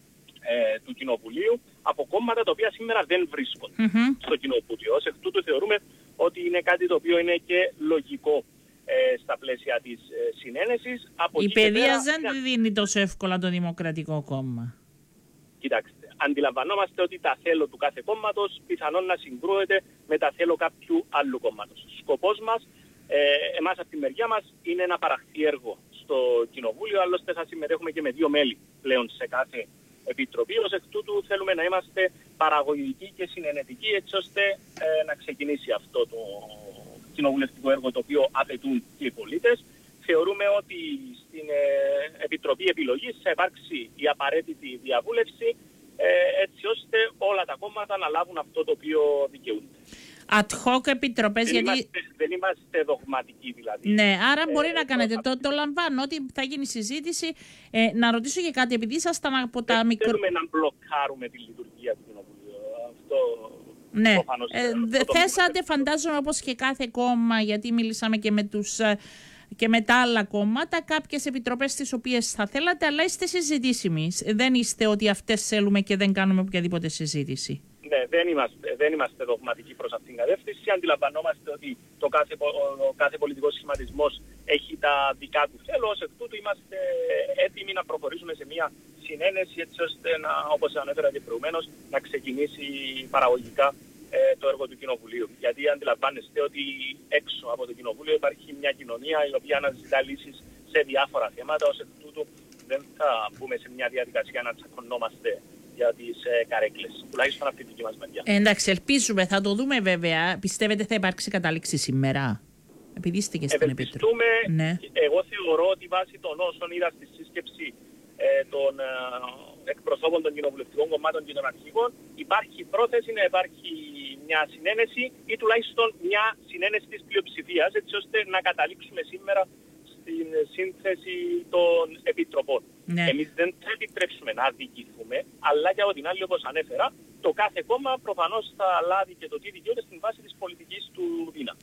ε, του Κοινοβουλίου από κόμματα τα οποία σήμερα δεν βρίσκονται mm-hmm. στο Κοινοβούλιο. Ως εκ τούτου θεωρούμε ότι είναι κάτι το οποίο είναι και λογικό ε, στα πλαίσια της ε, συνένεσης. Από η παιδεία δεν μια... δίνει τόσο εύκολα το Δημοκρατικό Κόμμα. Κοιτάξτε, αντιλαμβανόμαστε ότι τα θέλω του κάθε κόμματος πιθανόν να συγκρούεται με τα θέλω κάποιου άλλου κόμματος. Σκοπός μας, ε, εμάς από τη μεριά μας, είναι να παραχθεί έργο στο Κοινοβούλιο, άλλωστε θα συμμετέχουμε και με δύο μέλη πλέον σε κάθε επιτροπή. Ως εκ τούτου θέλουμε να είμαστε παραγωγικοί και συνενετικοί έτσι ώστε ε, να ξεκινήσει αυτό το κοινοβουλευτικό έργο το οποίο απαιτούν και οι πολίτες. Θεωρούμε ότι στην ε, Επιτροπή Επιλογής θα υπάρξει η απαραίτητη διαβούλευση ε, έτσι ώστε όλα τα κόμματα να λάβουν αυτό το οποίο δικαιούνται. Ad hoc επιτροπές, δεν, γιατί... είμαστε, δεν είμαστε δογματικοί δηλαδή. Ναι, άρα μπορεί ε, να κάνετε. Το, το, το λαμβάνω ότι θα γίνει συζήτηση. Ε, να ρωτήσω και κάτι, επειδή ήσασταν από τα δεν μικρό... Δεν θέλουμε να μπλοκάρουμε τη λειτουργία του Κοινοβουλίου. Αυτό... Ναι, προφανώς, ε, δε, θέσατε φαντάζομαι όπως και κάθε κόμμα, γιατί μιλήσαμε και με τους... και με τα άλλα κόμματα, κάποιες επιτροπές τις οποίες θα θέλατε, αλλά είστε συζητήσιμοι. Δεν είστε ότι αυτές θέλουμε και δεν κάνουμε οποιαδήποτε συζήτηση. Ναι, δεν είμαστε, δεν είμαστε δογματικοί προς αυτήν την κατεύθυνση. Αντιλαμβανόμαστε ότι το κάθε, ο κάθε πολιτικός σχηματισμός έχει τα δικά του θέλω. Ως εκ τούτου είμαστε έτοιμοι να προχωρήσουμε σε μια συνένεση έτσι ώστε, να, όπως ανέφερα και προηγουμένως, να ξεκινήσει παραγωγικά ε, το έργο του Κοινοβουλίου. Γιατί αντιλαμβάνεστε ότι έξω από το Κοινοβούλιο υπάρχει μια κοινωνία η οποία αναζητά λύσεις σε διάφορα θέματα. Ως εκ τούτου δεν θα μπούμε σε μια διαδικασία να τσακωνόμαστε για τις ε, καρέκλες, τουλάχιστον από τη δική μας μεριά. Ε, εντάξει, ελπίζουμε, θα το δούμε βέβαια. Πιστεύετε θα υπάρξει κατάληξη σήμερα? Επειδή είστε και στην Επιτροπή. Ναι. Εγώ θεωρώ ότι βάσει των όσων είδα στη σύσκεψη ε, των ε, εκπροσώπων των κοινοβουλευτικών κομμάτων και των αρχηγών, υπάρχει πρόθεση να υπάρχει μια συνένεση ή τουλάχιστον μια συνένεση της πλειοψηφίας, έτσι ώστε να καταλήξουμε σήμερα στην σύνθεση των επιτροπών. Ναι. Εμείς δεν θα επιτρέψουμε να αδικηθούμε, αλλά και από την άλλη, όπως ανέφερα, το κάθε κόμμα προφανώς θα λάβει και το τι δικαιούται στην βάση της πολιτικής του δύναμης.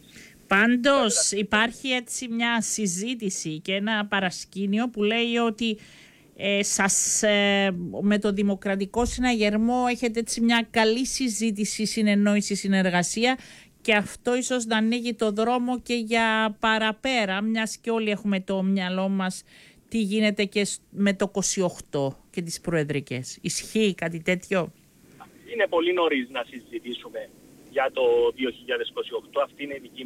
Πάντως υπάρχει έτσι μια συζήτηση και ένα παρασκήνιο που λέει ότι ε, σας, ε, με το Δημοκρατικό Συναγερμό έχετε έτσι μια καλή συζήτηση, συνεννόηση, συνεργασία και αυτό ίσως να ανοίγει το δρόμο και για παραπέρα, μιας και όλοι έχουμε το μυαλό μας τι γίνεται και με το είκοσι οκτώ και τις προεδρικές. Ισχύει κάτι τέτοιο? Είναι πολύ νωρίς να συζητήσουμε για το δύο χιλιάδες είκοσι οκτώ. Αυτή είναι η δική